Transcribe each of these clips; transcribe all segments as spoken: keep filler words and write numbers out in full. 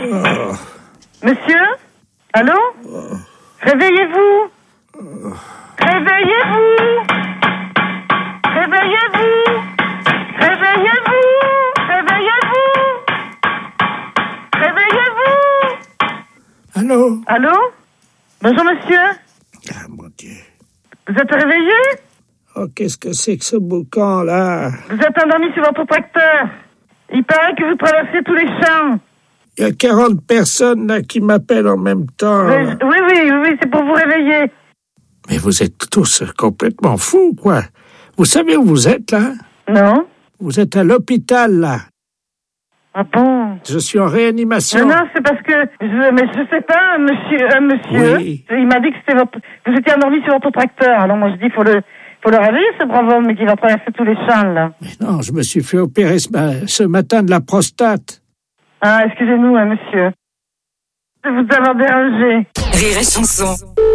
Oh. Monsieur? Allô? Oh. Réveillez-vous! Oh. Réveillez-vous! Réveillez-vous! Réveillez-vous! Réveillez-vous! Réveillez-vous! Allô? Allô? Bonjour, monsieur. Ah, mon Dieu. Vous êtes réveillé? Oh, qu'est-ce que c'est que ce boucan, là? Vous êtes endormi sur votre tracteur. Il paraît que vous traversez tous les champs. Il y a quarante personnes, là, qui m'appellent en même temps. Mais, oui, oui, oui, oui, c'est pour vous réveiller. Mais vous êtes tous complètement fous, quoi. Vous savez où vous êtes, là? Non. Vous êtes à l'hôpital, là. Ah bon? Je suis en réanimation. Non, non, c'est parce que... Je, mais je sais pas, monsieur... Euh, monsieur oui. Il m'a dit que c'était votre... Vous étiez endormi sur votre tracteur. Alors moi, je dis, il faut le... faut le réveiller, ce brave homme, mais qui va traverser tous les champs, là. Mais non, je me suis fait opérer ce, ma... ce matin de la prostate. Ah, excusez-nous, hein, monsieur. De vous avoir dérangé. Rire et chanson.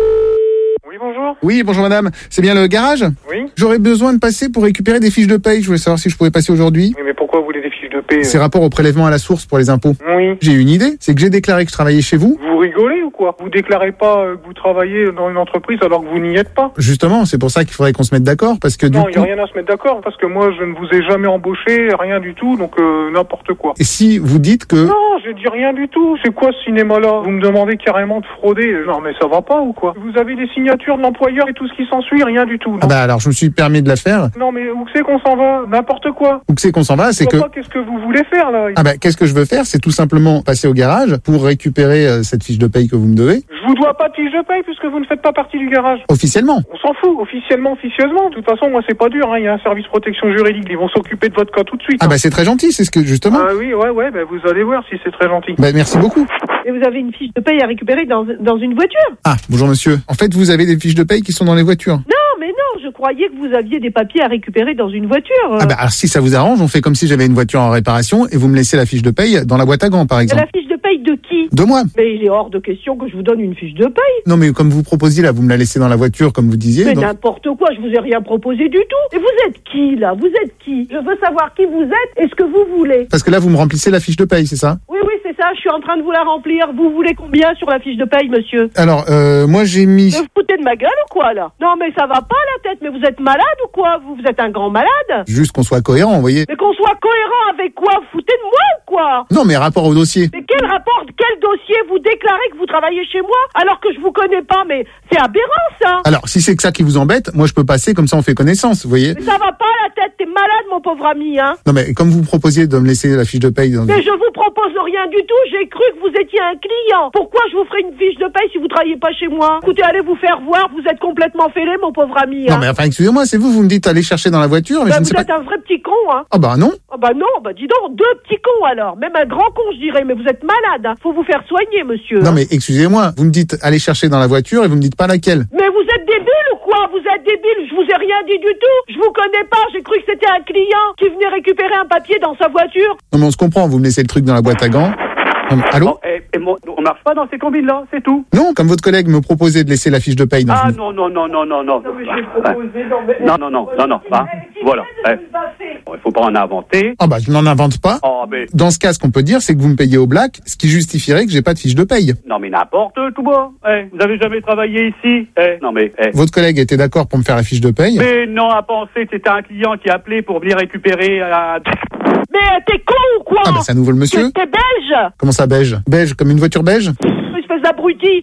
Oui, bonjour. Oui, bonjour madame. C'est bien le garage? Oui. J'aurais besoin de passer pour récupérer des fiches de paye. Je voulais savoir si je pouvais passer aujourd'hui. Oui, mais pourquoi vous voulez des fiches de paie? C'est rapport au prélèvement à la source pour les impôts. Oui. J'ai une idée, c'est que j'ai déclaré que je travaillais chez vous. Vous rigolez ou quoi? Vous déclarez pas euh, que vous travaillez dans une entreprise alors que vous n'y êtes pas? Justement, c'est pour ça qu'il faudrait qu'on se mette d'accord, parce que du Non, il coup... n'y a rien à se mettre d'accord, parce que moi, je ne vous ai jamais embauché, rien du tout, donc euh, n'importe quoi. Et si vous dites que... Non, j'ai dit rien du tout. C'est quoi ce cinéma-là? Vous me demandez carrément de frauder. Non, mais ça va pas ou quoi? Vous avez les signatures de l'employeur et tout ce qui s'ensuit, rien du tout. Non, Ah bah alors je me suis permis de la faire. non mais où c'est qu'on s'en va? N'importe quoi. Où que c'est qu'on s'en va, c'est Je que... vois pas qu'est-ce que vous voulez faire là? Ah bah qu'est-ce que je veux faire, c'est tout simplement passer au garage pour récupérer euh, cette fiche de paye que vous me devez. Je vous dois pas de fiche de paye puisque vous ne faites pas partie du garage. Officiellement. On s'en fout, officiellement, officieusement. De toute façon, moi, c'est pas dur, hein. Il y a un service protection juridique. Ils vont s'occuper de votre cas tout de suite. Ah hein. bah c'est très gentil, c'est ce que justement... Ah oui, ouais, ouais, bah, vous allez voir si c'est très gentil. Bah merci beaucoup. Et vous avez une fiche de paye à récupérer dans, dans une voiture? Ah, bonjour monsieur. En fait, vous avez des fiches de paye qui sont dans les voitures. Non, mais non, je croyais que vous aviez des papiers à récupérer dans une voiture. Ah bah alors si ça vous arrange, on fait comme si j'avais une voiture en réparation et vous me laissez la fiche de paye dans la boîte à gants par exemple. La fiche de paye de qui? De moi. Mais il est hors de question que je vous donne une fiche de paye. Non mais comme vous proposiez là, vous me la laissez dans la voiture comme vous disiez. Mais donc- n'importe quoi, je vous ai rien proposé du tout. Et vous êtes qui, là? Vous êtes qui? Je veux savoir qui vous êtes et ce que vous voulez. Parce que là vous me remplissez la fiche de paye, c'est ça? Oui, oui, c'est ça, je suis en train de vous la remplir. Vous voulez combien sur la fiche de paye, monsieur? Alors euh, moi j'ai mis... Vous vous foutez de ma gueule ou quoi, là? Non, mais ça va pas, la tête. Mais vous êtes malade ou quoi? Vous, vous êtes un grand malade? Juste qu'on soit cohérent, vous voyez. Mais qu'on soit cohérent avec quoi? Vous foutez de moi ou quoi? Non mais rapport au dossier. Mais quel rapport, quel dossier? Vous déclarez que vous travaillez chez moi alors que je vous connais pas, mais c'est aberrant, ça. Alors si c'est que ça qui vous embête, moi je peux passer comme ça on fait connaissance, vous voyez. Mais ça va pas, la tête. T'es malade, mon pauvre ami, hein. Non mais comme vous proposiez de me laisser la fiche de paye dans... Mais je vous propose rien du tout. J'ai cru que vous étiez un client. Pourquoi je vous ferai une fiche de paye si vous travaillez pas chez moi? Écoutez, allez vous faire voir. Vous êtes complètement fêlé, mon pauvre ami. Non hein. mais enfin excusez-moi, c'est vous, vous me dites aller chercher dans la voiture, mais Bah, je ne vous sais êtes pas... un vrai petit con, hein. Ah bah non. Ah bah non, bah dis donc, deux petits cons alors. Même un grand con, je dirais. Mais vous êtes malade, hein. Faut vous faire soigner, monsieur. Non mais excusez-moi, vous me dites aller chercher dans la voiture et vous me dites pas laquelle. Mais vous êtes débile ou quoi? Vous êtes débile, je vous ai rien dit du tout. Je vous connais pas, j'ai cru que c'était un client qui venait récupérer un papier dans sa voiture. Non mais on se comprend, vous me laissez le truc dans la boîte à gants. Non, mais- allô? Oh, et, et moi, on marche pas dans ces combines-là, c'est tout. Non, comme votre collègue me proposait de laisser la fiche de paye dans Ah une... non, non, non, non, non, non. Non, mais je vais proposer, non, mais... Non, non, non, non, non, hein. Voilà. Eh. Bon, il faut pas en inventer. Ah bah je n'en invente pas. Oh, mais... Dans ce cas, ce qu'on peut dire, c'est que vous me payez au black, ce qui justifierait que j'ai pas de fiche de paye. Non, mais n'importe, tout bas. Eh, vous avez jamais travaillé ici. Eh, non, mais... Eh. Votre collègue était d'accord pour me faire la fiche de paye. Mais non, à penser que c'était un client qui appelait pour venir récupérer un... Mais t'es con ou quoi? Ah bah c'est à nouveau le monsieur. T'es belge? Comment ça beige? Beige comme une voiture beige? Espèce d'abruti.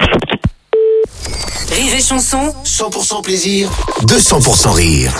Rire et chanson. cent pour cent plaisir, deux cents pour cent rire.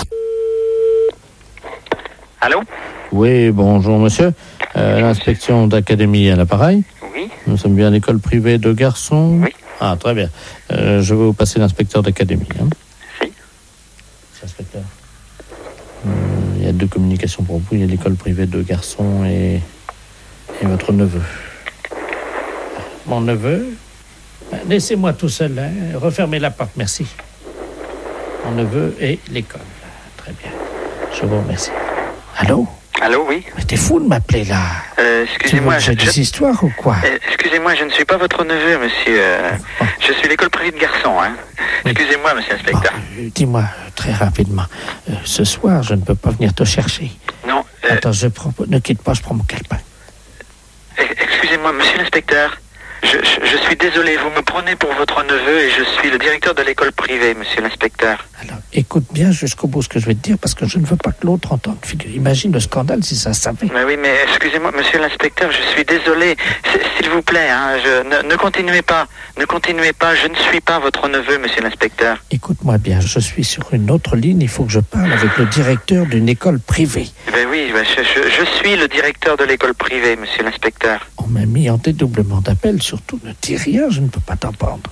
Allô? Oui, bonjour monsieur. Euh, l'inspection d'académie à l'appareil. Oui. Nous sommes bien à l'école privée de garçons. Oui. Ah, très bien. Euh, je vais vous passer l'inspecteur d'académie. Hein. Si. Inspecteur. Euh, il y a deux communications pour vous. Il y a l'école privée de garçons et, et votre neveu. Mon neveu? Laissez-moi tout seul. Hein. Refermez la porte, merci. Mon neveu et l'école. Très bien. Je vous remercie. Allô? Allô, oui. Mais t'es fou de m'appeler là. Euh, excusez-moi, J'ai je... des histoires ou quoi? Euh, excusez-moi, je ne suis pas votre neveu, monsieur. Euh, Oh. Je suis l'école privée de garçons, hein. Oui. Excusez-moi, monsieur l'inspecteur. Bon, euh, dis-moi euh, très rapidement. Euh, ce soir, je ne peux pas venir te chercher. Non, euh, Attends, je prends... ne quitte pas, je prends mon calepin. excusez-moi, monsieur l'inspecteur. Je, je, je suis désolé, vous me prenez pour votre neveu et je suis le directeur de l'école privée, monsieur l'inspecteur. Alors, écoute bien jusqu'au bout ce que je vais te dire, parce que je ne veux pas que l'autre entende. Imagine le scandale si ça savait. Mais oui, mais excusez-moi, monsieur l'inspecteur, je suis désolé. S- s'il vous plaît, hein, je, ne, ne continuez pas. Ne continuez pas, je ne suis pas votre neveu, monsieur l'inspecteur. Écoute-moi bien, je suis sur une autre ligne, il faut que je parle avec le directeur d'une école privée. Ben oui, ben je, je, je suis le directeur de l'école privée, monsieur l'inspecteur. On m'a mis en dédoublement d'appel, surtout ne dis rien, je ne peux pas t'entendre.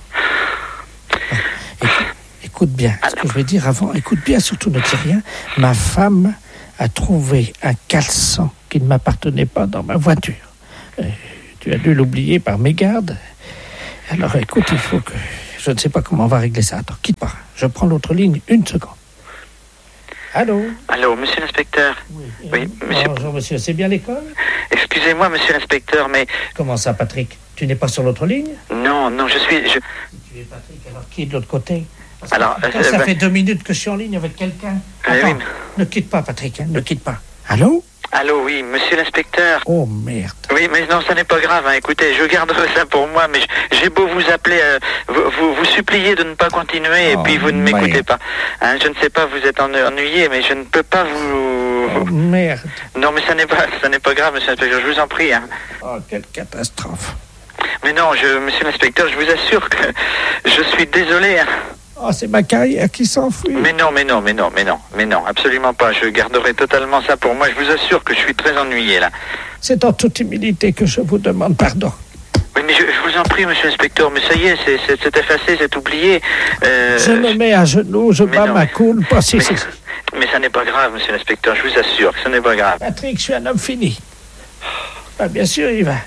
Écoute, écoute bien, ce que je vais dire avant, écoute bien, surtout ne dis rien. Ma femme a trouvé un caleçon qui ne m'appartenait pas dans ma voiture. Euh, tu as dû l'oublier par mégarde. Alors écoute, il faut que... Je ne sais pas comment on va régler ça. Attends, quitte pas. Je prends l'autre ligne, une seconde. Allô? Allô, monsieur l'inspecteur? Oui, oui monsieur... Bonjour, monsieur. C'est bien l'école? Excusez-moi, monsieur l'inspecteur, mais... Comment ça, Patrick? Tu n'es pas sur l'autre ligne? Non, non, je suis... Je... Tu es Patrick, alors qui est de l'autre côté? Parce alors, que, euh, ça bah... fait deux minutes que je suis en ligne avec quelqu'un. Euh, Attends, oui, mais... ne quitte pas, Patrick, hein, ne quitte pas. Allô? Allô, oui, monsieur l'inspecteur. Oh, merde. Oui, mais non, ça n'est pas grave, hein. Écoutez, je garderai ça pour moi, mais j'ai beau vous appeler, euh, vous, vous, vous supplier de ne pas continuer, oh, et puis vous ne m'écoutez merde. pas. Hein, je ne sais pas, vous êtes ennuyé, mais je ne peux pas vous... Oh, merde. Non, mais ça n'est pas, ça n'est pas grave, monsieur l'inspecteur, je vous en prie. Hein. Oh, quelle catastrophe. Mais non, je, monsieur l'inspecteur, je vous assure que je suis désolé, hein. Oh, c'est ma carrière qui s'enfuit. Mais non, mais non, mais non, mais non, mais non, absolument pas. Je garderai totalement ça pour moi. Je vous assure que je suis très ennuyé, là. C'est en toute humilité que je vous demande pardon. Oui, mais je, je vous en prie, monsieur l'inspecteur, mais ça y est, c'est, c'est, c'est effacé, c'est oublié. Euh, je me mets à genoux, je bats ma coule. Pas si, mais, si. mais ça n'est pas grave, monsieur l'inspecteur, je vous assure que ça n'est pas grave. Patrick, je suis un homme fini. Ah, bien sûr, il va.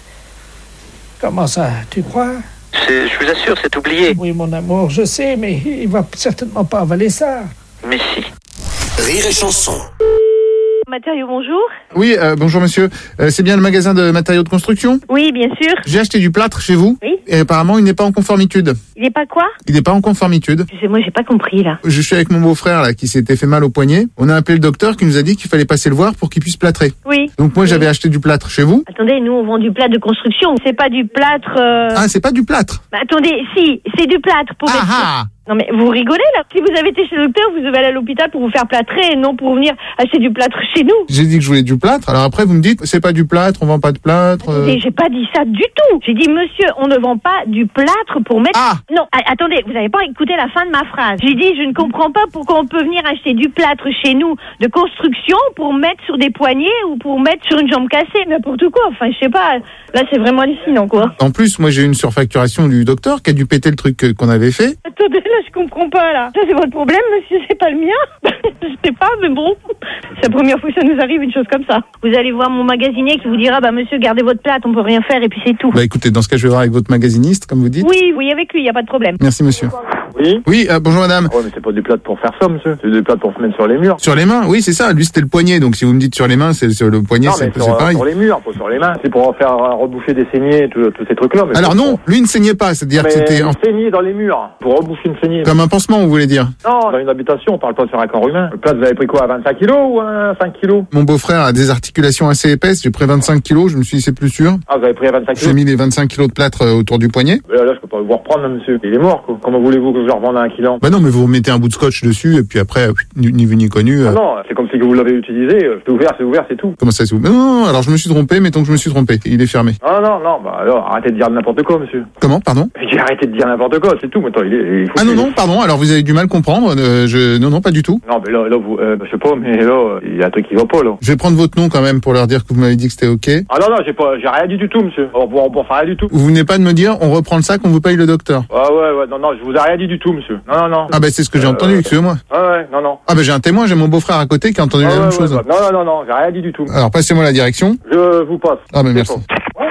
Comment ça, tu crois? C'est, je vous assure, c'est oublié. Oui, mon amour, je sais, mais il va certainement pas avaler ça. Mais si. Rire et chanson. Matériaux, bonjour. Oui, euh, bonjour monsieur. Euh, c'est bien le magasin de matériaux de construction? Oui, bien sûr. J'ai acheté du plâtre chez vous. Oui. Et apparemment, il n'est pas en conformitude. Il n'est pas quoi? Il n'est pas en conformitude. Excusez-moi, j'ai pas compris, là. Je suis avec mon beau-frère, là, qui s'était fait mal au poignet. On a appelé le docteur qui nous a dit qu'il fallait passer le voir pour qu'il puisse plâtrer. Oui. Donc moi, oui. j'avais acheté du plâtre chez vous. Attendez, nous, on vend du plâtre de construction. C'est pas du plâtre... Euh... Ah, c'est pas du plâtre. Bah, attendez, si, c'est du plâtre pour... Ah mettre... ah. Non mais vous rigolez là. Si vous avez été chez le docteur, vous devez aller à l'hôpital pour vous faire plâtrer et non pour venir acheter du plâtre chez nous. J'ai dit que je voulais du plâtre. Alors après, vous me dites, c'est pas du plâtre, on vend pas de plâtre. Euh... Attendez, j'ai pas dit ça du tout. J'ai dit, monsieur, on ne vend pas du plâtre pour mettre... Ah. Non, a- attendez, vous n'avez pas écouté la fin de ma phrase. J'ai dit, je ne comprends pas pourquoi on peut venir acheter du plâtre chez nous de construction pour mettre sur des poignets ou pour mettre sur une jambe cassée. N'importe quoi. Enfin, je sais pas. Là, c'est vraiment hallucinant, quoi. En plus, moi, j'ai eu une surfacturation du docteur qui a dû péter le truc euh, qu'on avait fait. Attendez, là, je comprends pas, là. Ça, c'est votre problème, monsieur, c'est pas le mien. Je sais pas, mais bon. C'est la première fois que ça nous arrive, une chose comme ça. Vous allez voir mon magasinier qui vous dira, bah, monsieur, gardez votre plâtre, on peut rien faire, et puis c'est tout. Bah écoutez, dans ce cas, je vais voir avec votre magasiniste, comme vous dites. Oui, oui, avec lui, y a pas de problème. Merci, monsieur. Oui. Oui, euh, bonjour madame. Oh, mais c'est pas du plâtre pour faire ça, monsieur. C'est du plâtre pour se mettre sur les murs. Sur les mains, oui, c'est ça. Lui, c'était le poignet. Donc, si vous me dites sur les mains, c'est sur le poignet, Non, c'est, mais c'est sur, pareil. sur les murs, pas sur les mains. C'est pour faire euh, rebouffer des saignées, tous ces trucs-là. Mais Alors non, pour... lui ne saignait pas. C'est-à-dire mais que c'était une en... saignée dans les murs. Pour rebouffer une saignée. comme un pansement, vous voulez dire. Non, dans une habitation, on parle pas sur un corps humain. Le plâtre, vous avez pris quoi, à vingt-cinq kilos ou à cinq kilos? Mon beau-frère a des articulations assez épaisses. J'ai pris vingt-cinq kilos. Je me suis dit, c'est plus sûr. Ah, vous avez pris à vingt-cinq kilos? J'ai mis les vingt-cinq kilos de plâtre euh, autour du poignet. Là, là, je peux pas vous reprendre, là, monsieur. Il est mort, quoi. Comment voulez-vous que je le revende à un client? Bah non, mais vous remettez un bout de scotch dessus et puis après, ni, ni vu ni connu. Euh... Ah non, c'est comme si vous l'avez utilisé. C'est ouvert, c'est ouvert, c'est tout. Comment ça, c'est vous? Non, non, non, alors je me suis trompé. Mettons que je me suis trompé. Il est fermé. Ah non, non, bah alors arrêtez de dire n'importe quoi, monsieur. Comment, pardon? J'ai arrêté de dire n'importe quoi, c'est tout. Maintenant, il est. Il faut Ah non, qu'il- non, pardon. Alors vous avez du mal comprendre. Euh, je... Non, non, pas du tout. Non, mais là, là, vous, euh, je sais pas, mais là, il y a un truc qui va pas, là. Je vais prendre votre nom quand même pour leur dire que vous m'avez dit que c'était OK. Ah non, non, j'ai pas, j'ai rien dit du tout, monsieur. On peut, on peut faire rien du tout. Vous venez pas de me dire, on reprend le sac, on vous paye le docteur. Ah ouais, ouais, non, non, je vous ai rien dit du tout, monsieur. Non, non, non. Ah bah c'est ce que j'ai Euh, entendu, excusez-moi. Ah ouais, non, non. Ah bah j'ai un témoin, j'ai mon beau-frère à côté qui a entendu Ah la ouais, même ouais, chose. ouais. Non, non, non, non, j'ai rien dit du tout. Alors passez-moi la direction. Je vous passe. Ah bah C'est merci. pas.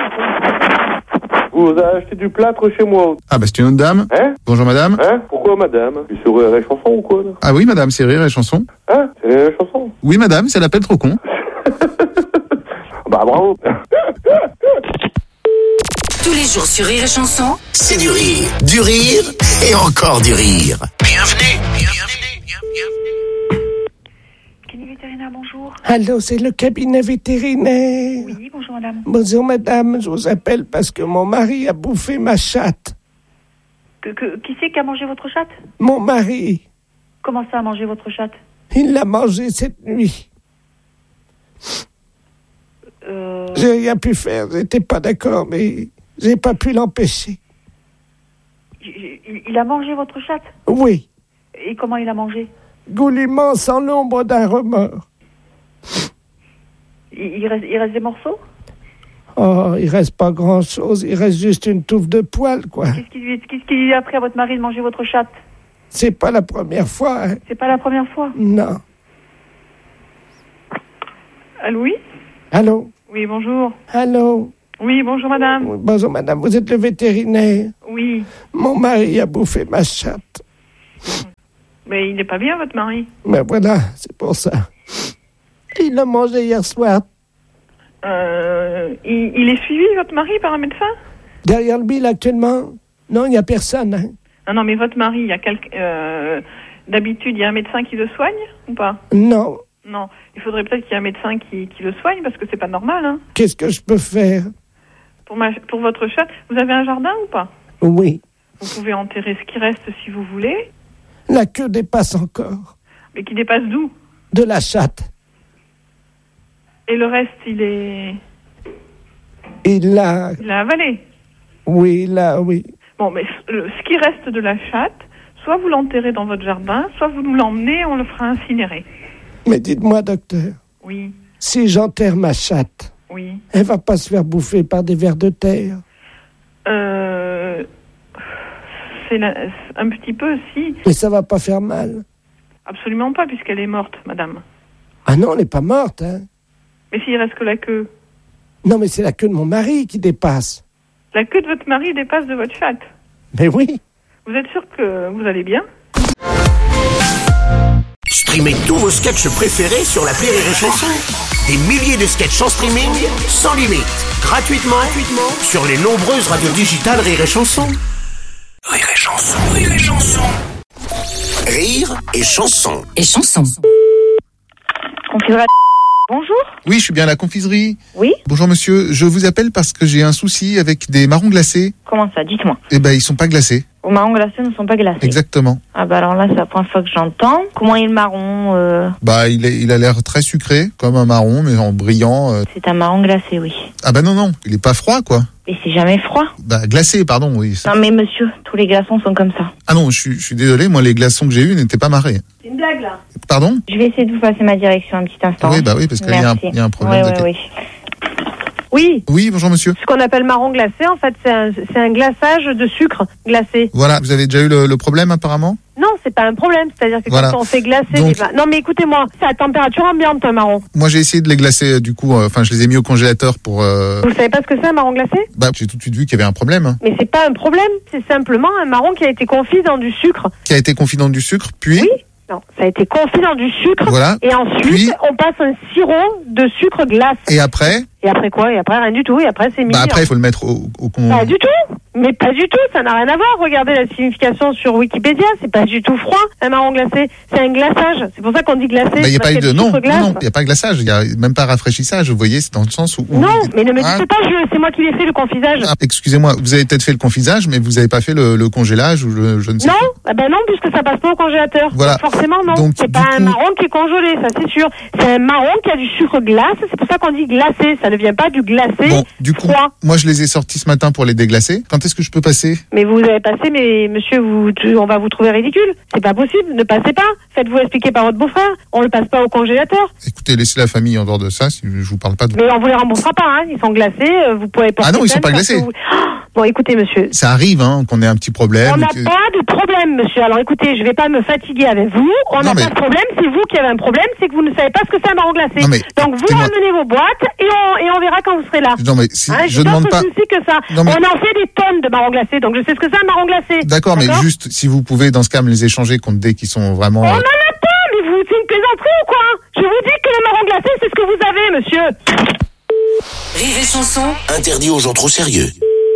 Vous avez acheté du plâtre chez moi. Ah bah c'est une autre dame. Hein? Bonjour madame. Hein? Pourquoi, madame? Tu sur la chanson ou quoi, là? Ah oui madame, c'est Rire et Chanson. Hein? C'est la chanson? Oui madame, c'est l'appel trop con. Bah, bravo. Tous les jours sur Rire et Chanson. C'est du rire, du rire et encore du rire. Bienvenue, bienvenue, bienvenue. Clinique vétérinaire, bonjour. Allô, c'est le cabinet vétérinaire. Oui, bonjour madame. Bonjour madame, je vous appelle parce que mon mari a bouffé ma chatte. Que, que, qui c'est qui a mangé votre chatte? Mon mari. Comment ça a mangé votre chatte? Il l'a mangé cette nuit. Euh... J'ai rien pu faire, j'étais pas d'accord, mais j'ai pas pu l'empêcher. Il, il a mangé votre chatte? Oui. Et comment il a mangé? Goulûment, sans l'ombre d'un remords. Il, il, reste, il reste des morceaux? Oh, il reste pas grand-chose, il reste juste une touffe de poils, quoi. Qu'est-ce qui, lui, qu'est-ce qui lui a appris à votre mari de manger votre chatte? C'est pas la première fois, hein. C'est pas la première fois? Non. Allô, oui? Allô? Oui, bonjour. Allô? Oui, bonjour madame. Oui, bonjour madame, vous êtes le vétérinaire? Oui. Mon mari a bouffé ma chatte. Mais il n'est pas bien, votre mari? Mais voilà, c'est pour ça. Il l'a mangé hier soir. Euh, il, il est suivi, votre mari, par un médecin? Derrière le bill, actuellement? Non, il n'y a personne. Hein. Ah non, mais votre mari, il y a quelqu'un... Euh, d'habitude, il y a un médecin qui le soigne, ou pas? Non. Non. Il faudrait peut-être qu'il y ait un médecin qui, qui le soigne, parce que c'est pas normal, hein. Qu'est-ce que je peux faire? Pour, ma, pour votre chatte, vous avez un jardin ou pas? Oui. Vous pouvez enterrer ce qui reste si vous voulez. La queue dépasse encore. Mais qui dépasse d'où? De la chatte. Et le reste, il est... Il l'a... Il l'a avalé? Oui, là, oui. Bon, mais le, ce qui reste de la chatte, soit vous l'enterrez dans votre jardin, soit vous nous l'emmenez, on le fera incinérer. Mais dites-moi, docteur. Oui. Si j'enterre ma chatte, oui. Elle va pas se faire bouffer par des vers de terre? Euh... C'est la... un petit peu, si. Mais ça va pas faire mal? Absolument pas, puisqu'elle est morte, madame. Ah non, elle n'est pas morte, hein. Mais s'il reste que la queue? Non, mais c'est la queue de mon mari qui dépasse. La queue de votre mari dépasse de votre chatte? Mais oui. Vous êtes sûr que vous allez bien? Streamez tous vos sketchs préférés sur l'appli Rire et Chanson. Des milliers de sketchs en streaming, sans limite, gratuitement, gratuitement sur les nombreuses radios digitales Rire et Chanson. Rire et Chanson, Rire et Chanson. Rire et Chanson. Et chanson. Confiserie. Bonjour. Oui, je suis bien à la confiserie. Oui. Bonjour monsieur, je vous appelle parce que j'ai un souci avec des marrons glacés. Comment ça? Dites-moi. Eh ben, ils sont pas glacés. Vos marrons glacés ne sont pas glacés. Exactement. Ah bah alors là, c'est la première fois que j'entends. Comment est le marron euh... Bah, il, est, il a l'air très sucré, comme un marron, mais en brillant. Euh... C'est un marron glacé, oui. Ah bah non, non, il est pas froid, quoi. Mais c'est jamais froid. Bah, glacé, pardon, oui. Non mais monsieur, tous les glaçons sont comme ça. Ah non, je suis, je suis désolé, moi, les glaçons que j'ai eus n'étaient pas marrés. C'est une blague, là. Pardon? Je vais essayer de vous passer ma direction un petit instant. Oui, bah oui, parce qu'il y, y a un problème. Oui, de... oui, oui. Oui. Oui, bonjour monsieur. Ce qu'on appelle marron glacé, en fait, c'est un, c'est un glaçage de sucre glacé. Voilà, vous avez déjà eu le, le problème apparemment? Non, c'est pas un problème, c'est-à-dire que voilà. Quand on fait glacer... Donc... les... Non mais écoutez-moi, c'est à température ambiante un marron. Moi j'ai essayé de les glacer, du coup, enfin euh, je les ai mis au congélateur pour... Euh... Vous savez pas ce que c'est un marron glacé? Bah j'ai tout de suite vu qu'il y avait un problème. Hein. Mais c'est pas un problème, c'est simplement un marron qui a été confit dans du sucre. Qui a été confit dans du sucre, puis... Oui. Non, ça a été confit dans du sucre. Voilà. Et ensuite, puis... on passe un sirop de sucre glace. Et après? Et après quoi? Et après rien du tout. Et après c'est mis. Bah après il faut le mettre au, au con. Pas du tout. Mais pas du tout. Ça n'a rien à voir. Regardez la signification sur Wikipédia. C'est pas du tout froid. Un marron glacé, c'est un glaçage. C'est pour ça qu'on dit glacé. Bah, y a pas eu de non, non, non, il y a pas de glaçage. Il y a même pas rafraîchissage. Vous voyez, c'est dans le sens où. où non, mais ne me dites ah. pas, je, c'est moi qui l'ai fait le confisage. Ah, excusez-moi, vous avez peut-être fait le confisage, mais vous avez pas fait le, le congélage ou le, je ne sais. Non, ah ben non, puisque ça passe pas au congélateur. Voilà. Donc forcément non. Donc, c'est pas coup... un marron qui est congelé, ça c'est sûr. C'est un marron qui a du sucre glace. C'est pour ça qu'on dit glacé. Ça ne vient pas du glacé. Bon, du coup, froid. Moi je les ai sortis ce matin pour les déglacer. Quand est-ce que je peux passer? Mais vous avez passé, mais monsieur, vous, on va vous trouver ridicule. C'est pas possible. Ne passez pas. Faites-vous expliquer par votre beau-frère. On le passe pas au congélateur. Écoutez, laissez la famille en dehors de ça. Si je vous parle pas de. Mais on vous les remboursera pas. Hein. Ils sont glacés. Vous pouvez porter. Ah non, ils sont pas glacés. Vous... Oh, bon, écoutez, monsieur. Ça arrive, hein, qu'on ait un petit problème. On n'a que... pas de problème, monsieur. Alors écoutez, je vais pas me fatiguer avec vous. On n'a mais... pas de problème. C'est vous qui avez un problème. C'est que vous ne savez pas ce que c'est un marron glacé. Non, mais... Donc vous ramenez vos boîtes et on, et on verra quand vous serez là. Non mais si hein, je demande pas. Que ça. Non, mais... On en fait des tonnes de marron glacé. Donc je sais ce que c'est un marron glacé. D'accord, mais juste si vous pouvez dans ce cas me les échanger contre des qui sont vraiment. On n'en a pas. Mais vous, c'est une plaisanterie ou quoi? Je vous dis que le marron glacé, c'est ce que vous avez, monsieur. Rire et chanson. Interdit aux gens trop sérieux.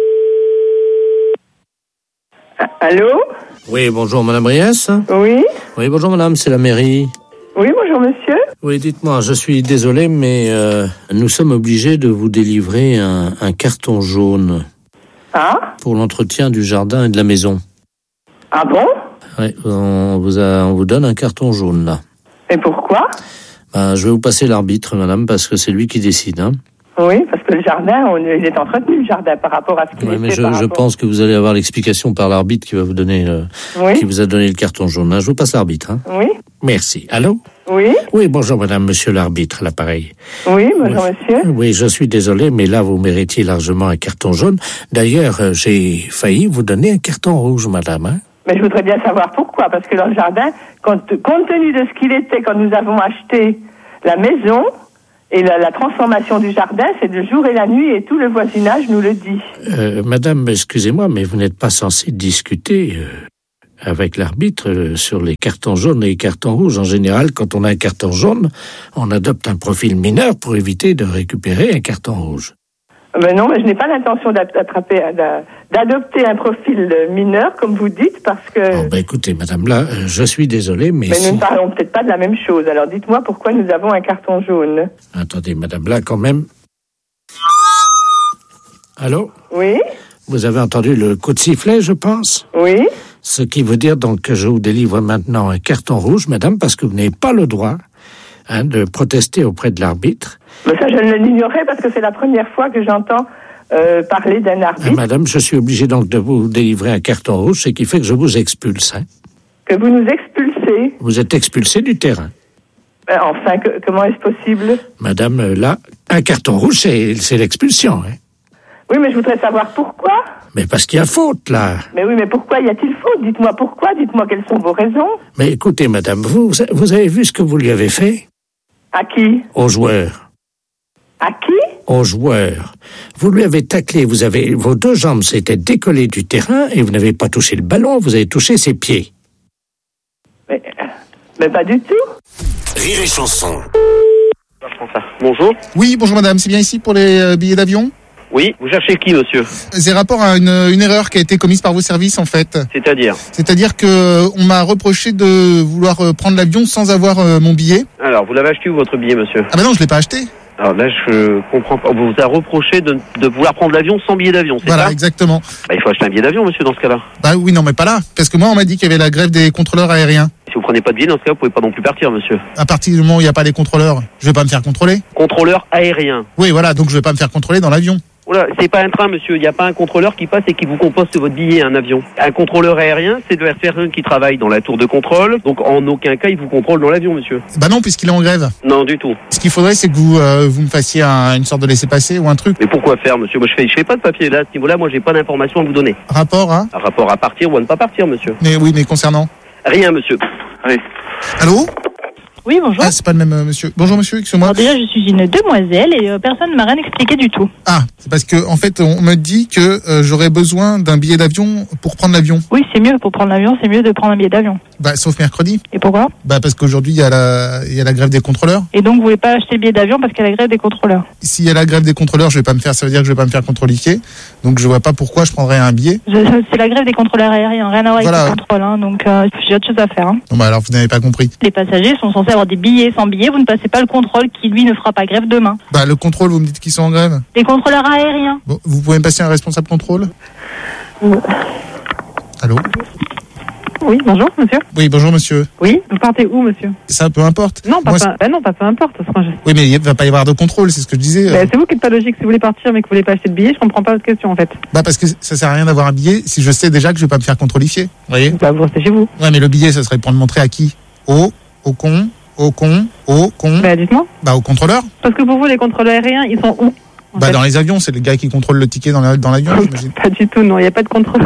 Allô? Oui, bonjour Madame Briès. Oui. Oui, bonjour Madame, c'est la mairie. Oui, bonjour monsieur. Oui, dites-moi, je suis désolé, mais euh, nous sommes obligés de vous délivrer un, un carton jaune. Ah? Pour l'entretien du jardin et de la maison. Ah bon? Oui, on vous, a, on vous donne un carton jaune, là. Et pourquoi? Ben, je vais vous passer l'arbitre, madame, parce que c'est lui qui décide, hein. Oui, parce que le jardin, on, il est entretenu, le jardin, par rapport à ce qu'il oui, était. mais je, par je rapport... pense que vous allez avoir l'explication par l'arbitre qui va vous donner, euh, oui. qui vous a donné le carton jaune. Hein. Je vous passe l'arbitre, hein. Oui. Merci. Allô? Oui. Oui, bonjour, madame, monsieur l'arbitre, l'appareil. Oui, bonjour, oui. monsieur. Oui, je suis désolé, mais là, vous méritiez largement un carton jaune. D'ailleurs, euh, j'ai failli vous donner un carton rouge, madame, hein. Mais je voudrais bien savoir pourquoi, parce que dans le jardin, compte, compte tenu de ce qu'il était quand nous avons acheté la maison, et la, la transformation du jardin, c'est le jour et la nuit, et tout le voisinage nous le dit. Euh, madame, excusez-moi, mais vous n'êtes pas censée discuter euh, avec l'arbitre euh, sur les cartons jaunes et les cartons rouges. En général, quand on a un carton jaune, on adopte un profil mineur pour éviter de récupérer un carton rouge. Ben non, mais je n'ai pas l'intention d'attraper, d'adopter un profil mineur, comme vous dites, parce que... Oh, ben écoutez, madame, là, euh, je suis désolé, mais... Mais si... nous ne parlons peut-être pas de la même chose. Alors dites-moi pourquoi nous avons un carton jaune. Attendez, madame, là, quand même... Allô? Oui? Vous avez entendu le coup de sifflet, je pense? Oui? Ce qui veut dire donc que je vous délivre maintenant un carton rouge, madame, parce que vous n'avez pas le droit hein, de protester auprès de l'arbitre. Mais ça, je ne l'ignorais parce que c'est la première fois que j'entends euh, parler d'un arbitre. Ah, madame, je suis obligé donc de vous délivrer un carton rouge, ce qui fait que je vous expulse. Hein. Que vous nous expulsez? Vous êtes expulsé du terrain. Ben, enfin, que, comment est-ce possible? Madame, là, un carton rouge, c'est, c'est l'expulsion. Hein. Oui, mais je voudrais savoir pourquoi. Mais parce qu'il y a faute, là. Mais oui, mais pourquoi y a-t-il faute? Dites-moi pourquoi, dites-moi quelles sont vos raisons. Mais écoutez, madame, vous, vous avez vu ce que vous lui avez fait? À qui? Au joueur. À qui? Au joueur. Vous lui avez taclé, vous avez, vos deux jambes s'étaient décollées du terrain et vous n'avez pas touché le ballon, vous avez touché ses pieds. Mais, mais pas du tout. Rire et chanson. Bonjour. Oui, bonjour madame, c'est bien ici pour les euh, billets d'avion? Oui, vous cherchez qui, monsieur? C'est rapport à une, une erreur qui a été commise par vos services, en fait. C'est-à-dire? C'est-à-dire que on m'a reproché de vouloir euh, prendre l'avion sans avoir euh, mon billet. Alors, vous l'avez acheté où, votre billet, monsieur? Ah ben non, je l'ai pas acheté. Alors là, je comprends pas. On vous a reproché de, de vouloir prendre l'avion sans billet d'avion, c'est voilà, ça? Voilà, exactement. Bah, il faut acheter un billet d'avion, monsieur, dans ce cas-là. Bah oui, non, mais pas là. Parce que moi, on m'a dit qu'il y avait la grève des contrôleurs aériens. Si vous prenez pas de billet, dans ce cas, vous pouvez pas non plus partir, monsieur. À partir du moment où il n'y a pas les contrôleurs, je vais pas me faire contrôler. Contrôleur aérien. Oui, voilà, donc je vais pas me faire contrôler dans l'avion. Oula, c'est pas un train, monsieur. Il n'y a pas un contrôleur qui passe et qui vous composte votre billet, un avion. Un contrôleur aérien, c'est de la personne qui travaille dans la tour de contrôle. Donc, en aucun cas, il vous contrôle dans l'avion, monsieur. Bah non, puisqu'il est en grève. Non, du tout. Ce qu'il faudrait, c'est que vous, euh, vous me fassiez un, une sorte de laissez-passer ou un truc. Mais pourquoi faire, monsieur? Moi, je fais, je fais pas de papier. Là, à ce niveau-là, moi, j'ai pas d'informations à vous donner. Rapport, hein? Un rapport à partir ou à ne pas partir, monsieur. Mais oui, mais concernant? Rien, monsieur. Oui. Allô? Oui, bonjour. Ah, c'est pas le même euh, monsieur. Bonjour monsieur, excusez-moi. Alors déjà, je suis une demoiselle et euh, personne ne m'a rien expliqué du tout. Ah, c'est parce que en fait, on me dit que euh, j'aurais besoin d'un billet d'avion pour prendre l'avion. Oui, c'est mieux. Pour prendre l'avion, c'est mieux de prendre un billet d'avion. Bah, sauf mercredi. Et pourquoi? Bah, parce qu'aujourd'hui, il y a la, il y a la grève des contrôleurs. Et donc, vous voulez pas acheter le billet d'avion parce qu'il y a la grève des contrôleurs? S'il y a la grève des contrôleurs, je vais pas me faire, ça veut dire que je vais pas me faire contrôlifier. Donc, je vois pas pourquoi je prendrais un billet. Je, c'est la grève des contrôleurs aériens, rien à voir voilà. avec le contrôle, hein, donc euh, j'ai autre chose à faire. Hein. Non, bah alors, vous n'avez pas compris. Les passagers sont censés avoir des billets. Sans billets, vous ne passez pas le contrôle qui, lui, ne fera pas grève demain. Bah, le contrôle, vous me dites qu'ils sont en grève? Les contrôleurs aériens. Bon, vous pouvez me passer un responsable contrôle? Oui. Allô? Oui, bonjour, monsieur. Oui, bonjour, monsieur. Oui, vous partez où, monsieur? Ça, peu importe. Non, pas, Moi, peu, bah non, pas peu importe. Je... Oui, mais il va pas y avoir de contrôle, c'est ce que je disais. Bah, c'est vous qui n'êtes pas logique. Si vous voulez partir mais que vous voulez pas acheter de billet, je comprends pas votre question, en fait. Bah, parce que ça sert à rien d'avoir un billet si je sais déjà que je vais pas me faire contrôlifier. Vous voyez? Bah, vous restez chez vous. Ouais, mais le billet, ça serait pour le montrer à qui? Au, au con, au con, au con. Bah, dites-moi. Bah, au contrôleur. Parce que pour vous, les contrôleurs aériens, ils sont où? Bah, fait dans les avions, c'est le gars qui contrôle le ticket dans, la, dans l'avion, j'imagine. Pas du tout, non, il n'y a pas de contrôle.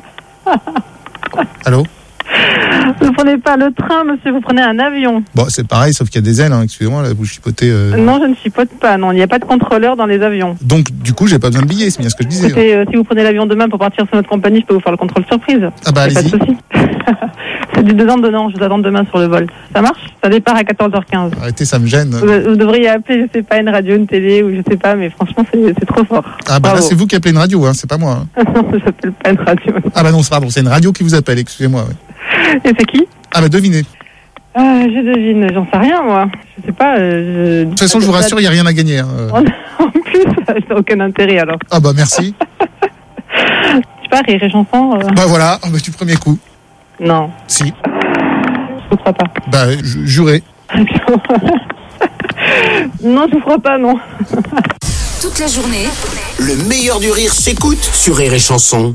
Allô? Vous prenez pas le train, monsieur, vous prenez un avion. Bon, c'est pareil, sauf qu'il y a des ailes, hein. Excusez-moi, là, vous chipotez. Euh... Non, je ne chipote pas, non, il n'y a pas de contrôleur dans les avions. Donc, du coup, j'ai pas besoin de billet, c'est bien ce que je disais. Écoutez, euh, si vous prenez l'avion demain pour partir sur notre compagnie, je peux vous faire le contrôle surprise. Ah bah, allez-y. Pas de souci. C'est du donnant-donnant, je vous attends demain sur le vol. Ça marche? Ça départ à quatorze heures quinze. Arrêtez, ça me gêne. Vous, vous devriez appeler, je sais pas, une radio, une télé, ou je sais pas, mais franchement, c'est, c'est trop fort. Ah bah Bravo. là, c'est vous qui appelez une radio, hein, c'est pas moi. Hein. Non, j'appelle pas une radio. Ah bah non, pardon, c'est une radio qui vous appelle, excusez-moi. Ouais. Et c'est qui? Ah bah devinez. Euh, je devine, j'en sais rien, moi. Je sais pas. Euh, je... De toute façon, je vous rassure, il n'y a rien à gagner. Hein. En plus, ça n'a aucun intérêt, alors. Ah bah merci. Je sais pas, Rire et Chanson. Euh... Bah voilà, bah, du premier coup. Non. Si. Je ne crois pas. Bah, ju- juré. Non, je ne crois pas, non. Toute la journée, Le meilleur du rire s'écoute sur Rire et Chanson.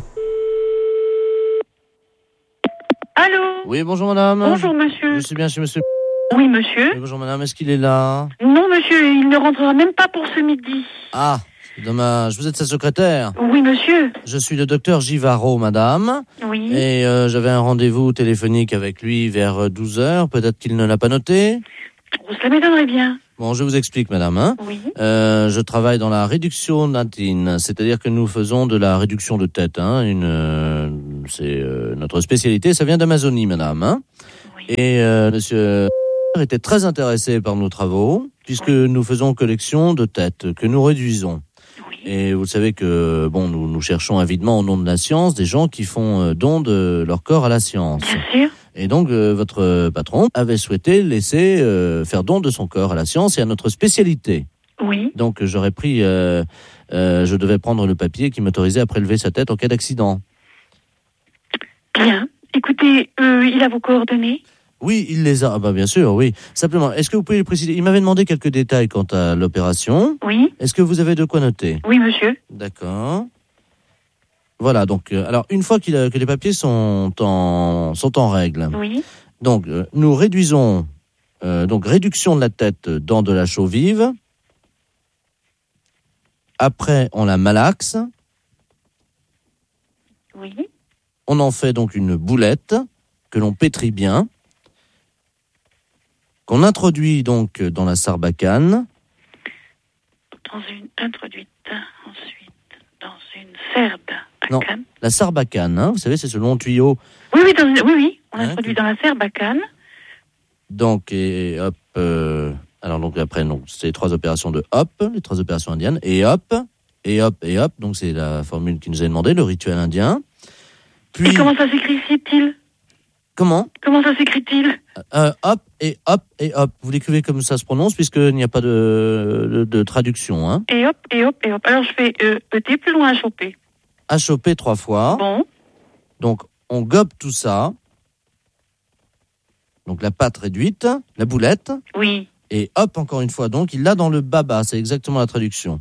Allô? Oui, bonjour madame. Bonjour monsieur. Je suis bien chez monsieur. Oui monsieur. Oui, bonjour madame, est-ce qu'il est là? Non monsieur, il ne rentrera même pas pour ce midi. Ah, c'est dommage. Vous êtes sa secrétaire? Oui monsieur. Je suis le docteur Givaro, madame. Oui. Et euh, j'avais un rendez-vous téléphonique avec lui vers douze heures. Peut-être qu'il ne l'a pas noté? Oh, ça m'étonnerait bien. Bon, je vous explique, madame. Hein. Oui. Euh, je travaille dans la réduction natine, c'est-à-dire que nous faisons de la réduction de tête. Hein, une, euh, c'est euh, notre spécialité. Ça vient d'Amazonie, madame. Hein. Oui. Et euh, monsieur était très intéressé par nos travaux, puisque oui. nous faisons collection de têtes que nous réduisons. Oui. Et vous savez que bon, nous, nous cherchons avidement au nom de la science des gens qui font euh, don de leur corps à la science. Bien sûr. Et donc, euh, votre patron avait souhaité laisser euh, faire don de son corps à la science et à notre spécialité. Oui. Donc, j'aurais pris, euh, euh, je devais prendre le papier qui m'autorisait à prélever sa tête en cas d'accident. Bien. Écoutez, euh, il a vos coordonnées? Oui, il les a. Ah bah bien sûr, oui. Simplement, est-ce que vous pouvez le préciser? Il m'avait demandé quelques détails quant à l'opération. Oui. Est-ce que vous avez de quoi noter? Oui, monsieur. D'accord. Voilà, donc, euh, alors, une fois qu'il a, que les papiers sont en, sont en règle, oui. donc, euh, nous réduisons, euh, donc, réduction de la tête dans de la chaux vive. Après, on la malaxe. Oui. On en fait donc une boulette que l'on pétrit bien, qu'on introduit donc dans la sarbacane. Dans une, introduite ensuite dans une serbe. Non, la sarbacane, hein, vous savez, c'est ce long tuyau. Oui, oui, dans, oui, oui. On hein, introduit que... dans la serbacane. Donc, et hop, euh, alors donc après, donc, c'est les trois opérations de hop, les trois opérations indiennes, et hop, et hop, et hop, donc c'est la formule qui nous est demandée, le rituel indien. Puis... Et comment ça s'écrit-il? Comment Comment ça s'écrit-il? euh, Hop, et hop, et hop. Vous l'écrivez comme ça se prononce, puisqu'il n'y a pas de, de, de traduction. Hein. Et hop, et hop, et hop. Alors je fais euh, E T plus loin, H O P. H O P trois fois. Bon. Donc, on gobe tout ça. Donc, la pâte réduite, la boulette. Oui. Et hop, encore une fois. Donc, il l'a dans le baba. C'est exactement la traduction.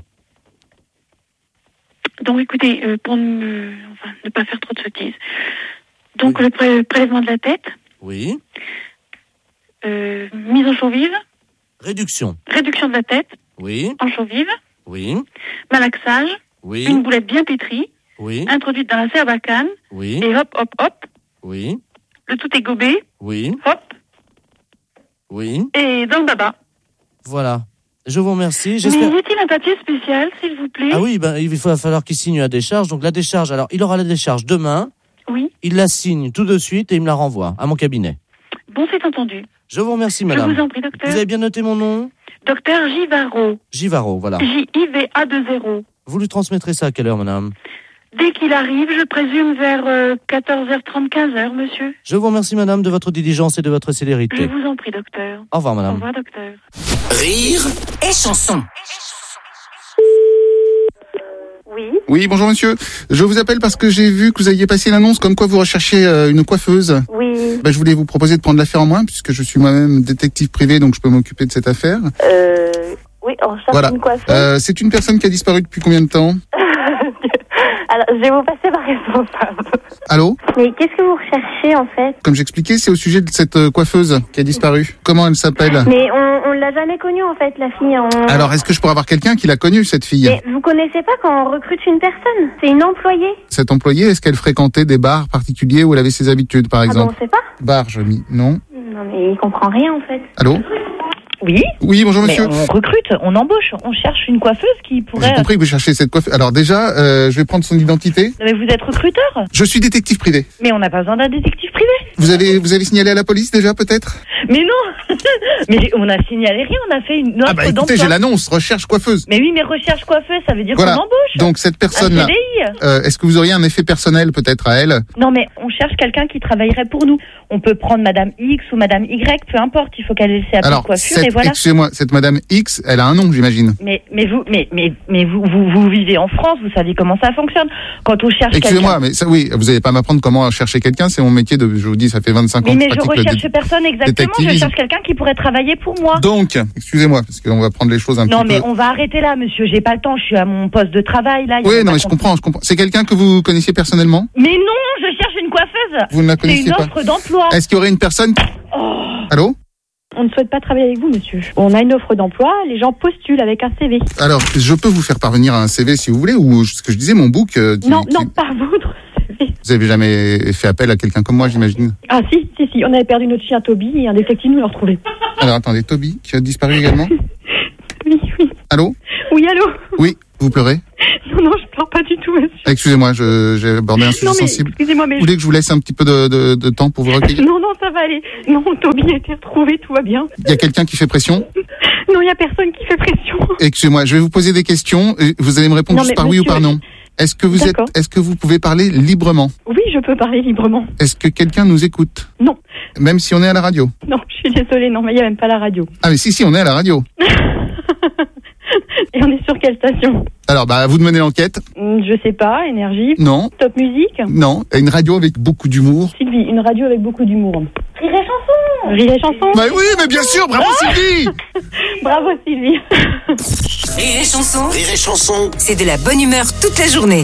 Donc, écoutez, euh, pour ne, enfin, ne pas faire trop de sottises. Donc, oui. le pré- prélèvement de la tête. Oui. Euh, mise en chaux vive. Réduction. Réduction de la tête. Oui. En chaux vive. Oui. Malaxage. Oui. Une boulette bien pétrie. Oui. Introduite dans la serbacane. Oui. Et hop, hop, hop. Oui. Le tout est gobé. Oui. Hop. Oui. Et dans le baba. Voilà. Je vous remercie. Mais J'espère... y a-t-il un papier spécial, s'il vous plaît? Ah oui, ben, il va falloir qu'il signe la décharge. Donc la décharge, alors il aura la décharge demain. Oui. Il la signe tout de suite et il me la renvoie à mon cabinet. Bon, c'est entendu. Je vous remercie, madame. Je vous en prie, docteur. Vous avez bien noté mon nom? Docteur Givaro. Givaro, voilà. J I V A deux zéro. Vous lui transmettrez ça à quelle heure, madame? Dès qu'il arrive, je présume vers euh, quatorze heures trente, quinze heures, monsieur. Je vous remercie, madame, de votre diligence et de votre célérité. Je vous en prie, docteur. Au revoir, madame. Au revoir, docteur. Rire et chanson. Oui. Oui, bonjour monsieur. Je vous appelle parce que j'ai vu que vous aviez passé l'annonce comme quoi vous recherchez euh, une coiffeuse. Oui. Ben, je voulais vous proposer de prendre l'affaire en main puisque je suis moi-même détective privé, donc je peux m'occuper de cette affaire. Euh, oui, on cherche voilà. une coiffeuse. Euh, c'est une personne qui a disparu depuis combien de temps? Alors, je vais vous passer ma responsable. Allô? Mais qu'est-ce que vous recherchez, en fait? Comme j'expliquais, c'est au sujet de cette euh, coiffeuse qui a disparu. Comment elle s'appelle? Mais on, on l'a jamais connue, en fait, la fille. On... Alors, est-ce que je pourrais avoir quelqu'un qui l'a connue, cette fille? Mais vous connaissez pas quand on recrute une personne? C'est une employée. Cette employée, est-ce qu'elle fréquentait des bars particuliers où elle avait ses habitudes, par exemple? Ah bon, on sait pas? Bar, je mis. Non. Non, mais il comprend rien, en fait. Allô? Oui. Oui, bonjour monsieur. Mais on recrute, on embauche, on cherche une coiffeuse qui pourrait... J'ai compris que vous cherchez cette coiffeuse. Alors déjà, euh, je vais prendre son identité. Non, mais vous êtes recruteur? Je suis détective privé. Mais on n'a pas besoin d'un détective privé. Vous avez, vous avez signalé à la police déjà, peut-être? Mais non. Mais j'ai- on a signalé rien, on a fait une offre Ah bah écoutez, d'emploi. j'ai l'annonce, recherche coiffeuse. Mais oui, mais recherche coiffeuse, ça veut dire Voilà. qu'on embauche. Donc cette personne-là, Un C D I. euh, est-ce que vous auriez un effet personnel peut-être à elle? Non, mais on cherche quelqu'un qui travaillerait pour nous. On peut prendre Madame X ou Madame Y, peu importe. Il faut qu'elle ait ses appels de Alors, coiffure cette, et voilà. excusez-moi, cette Madame X, elle a un nom, j'imagine. Mais mais vous mais mais mais vous, vous vous vivez en France, vous savez comment ça fonctionne. Quand on cherche Excusez-moi, quelqu'un. mais ça, oui, vous n'allez pas m'apprendre comment chercher quelqu'un, c'est mon métier de, je vous dis, ça fait vingt-cinq ans Oui, que mais je je pratique le recherche dé- personne exactement. Je détectivisme. cherche quelqu'un qui pourrait travailler pour moi. Donc, excusez-moi, parce qu'on va prendre les choses un Non, petit mais peu. on va arrêter là, monsieur. J'ai pas le temps. Je suis à mon poste de travail là. Il Oui, faut non, pas mais je qu'on- comprends, je comprends. C'est quelqu'un que vous connaissiez personnellement? Mais non, je cherche une coiffeuse. Vous ne la C'est connaissiez une pas offre d'emploi. Est-ce qu'il y aurait une personne? Allô? On ne souhaite pas travailler avec vous, monsieur. On a une offre d'emploi, les gens postulent avec un C V. Alors, je peux vous faire parvenir un C V si vous voulez, ou ce que je disais, mon book. euh, qui- Non, qui- non, pas votre C V. Vous avez jamais fait appel à quelqu'un comme moi, j'imagine. Ah si, si, si, on avait perdu notre chien Toby et un détective nous l'a retrouvé. Alors, attendez, Toby, qui a disparu également? Oui, oui. Allô? Oui, allô? Oui, vous pleurez? Non, non, je pleure pas du tout, monsieur. Excusez-moi, je- j'ai abordé un sujet Non, mais sensible. excusez-moi, mais Vous voulez que je vous laisse un petit peu de, de, de temps pour vous recueillir? Non, non, ça va aller. Non, Toby a été retrouvé, tout va bien. Il y a quelqu'un qui fait pression? Non, il y a personne qui fait pression. Excusez-moi, je vais vous poser des questions et vous allez me répondre Non, juste mais par oui ou monsieur- par non. Est-ce que vous êtes, D'accord. est-ce que vous pouvez parler librement? Oui, je peux parler librement. Est-ce que quelqu'un nous écoute? Non. Même si on est à la radio? Non, je suis désolée, non, mais il n'y a même pas la radio. Ah mais si, si, on est à la radio. Et on est sur quelle station? Alors, bah, vous de mener l'enquête? Hmm, Je sais pas, énergie. Non. Top musique. Non. Une radio avec beaucoup d'humour. Sylvie, une radio avec beaucoup d'humour. Rire et chanson. Rire et chanson. Bah oui, mais bien sûr, bravo Ah Sylvie. Bravo Sylvie. Rire et chanson, Rire et chanson. c'est de la bonne humeur toute la journée.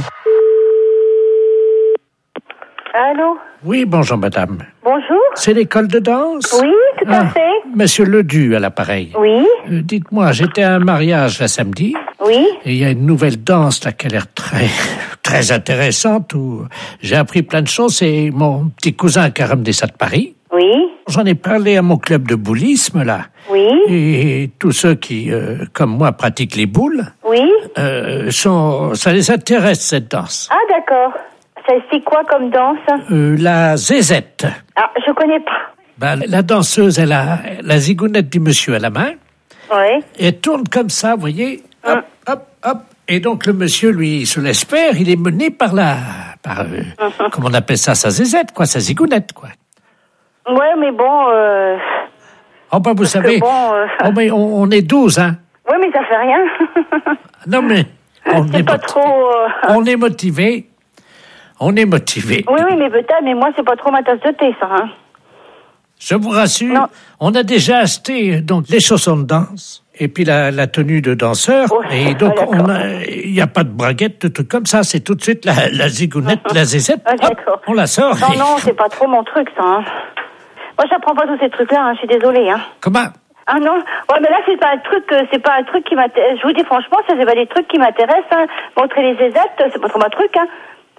Allô? Oui, bonjour madame. Bonjour. C'est l'école de danse? Oui, tout à Ah, fait. Monsieur Ledu à l'appareil. Oui. Euh, dites-moi, j'étais à un mariage la samedi. Oui. Et il y a une nouvelle danse là qui a l'air très, très intéressante où j'ai appris plein de choses. C'est mon petit cousin qui a ramené ça de Paris. Oui. J'en ai parlé à mon club de boulisme là. Oui. Et tous ceux qui, euh, comme moi, pratiquent les boules, Oui. euh, sont, ça les intéresse cette danse. Ah, d'accord. Ça, c'est quoi comme danse? Euh, la zézette. Ah, je connais pas. Ben, la danseuse, elle a la zigounette du monsieur à la main. Oui. Et elle tourne comme ça, vous voyez. Hop, hop, hop. Et donc le monsieur, lui, se laisse faire. Il est mené par la... Par, euh, comment on appelle ça? Sa zézette, quoi. Sa zigounette, quoi. Ouais, mais bon... Euh... Oh, ben, vous Parce savez... que bon, euh, oh, mais on, on est douze, hein. Ouais, mais ça fait rien. Non, mais... On C'est est, pas moti- trop... euh, on est motivé. On est motivé. Oui, oui, mais peut-être, mais moi, c'est pas trop ma tasse de thé, ça, hein. Je vous rassure, on a déjà acheté donc les chaussons de danse et puis la, la tenue de danseur. Et donc, ah, on a- il n'y a pas de braguette, de trucs comme ça. C'est tout de suite la, la zigounette, la zézette. Ah, Hop, on la sort. Non, et- non, c'est pas trop mon truc, ça, hein. Moi, j'apprends pas tous ces trucs-là, hein, je suis désolée, hein. Comment? Ah non, ouais, mais là, c'est pas un truc, euh, c'est pas un truc qui m'intéresse. Je vous dis franchement, ça, c'est pas des trucs qui m'intéressent, hein. Montrer les zézettes, c'est pas trop mon truc, hein.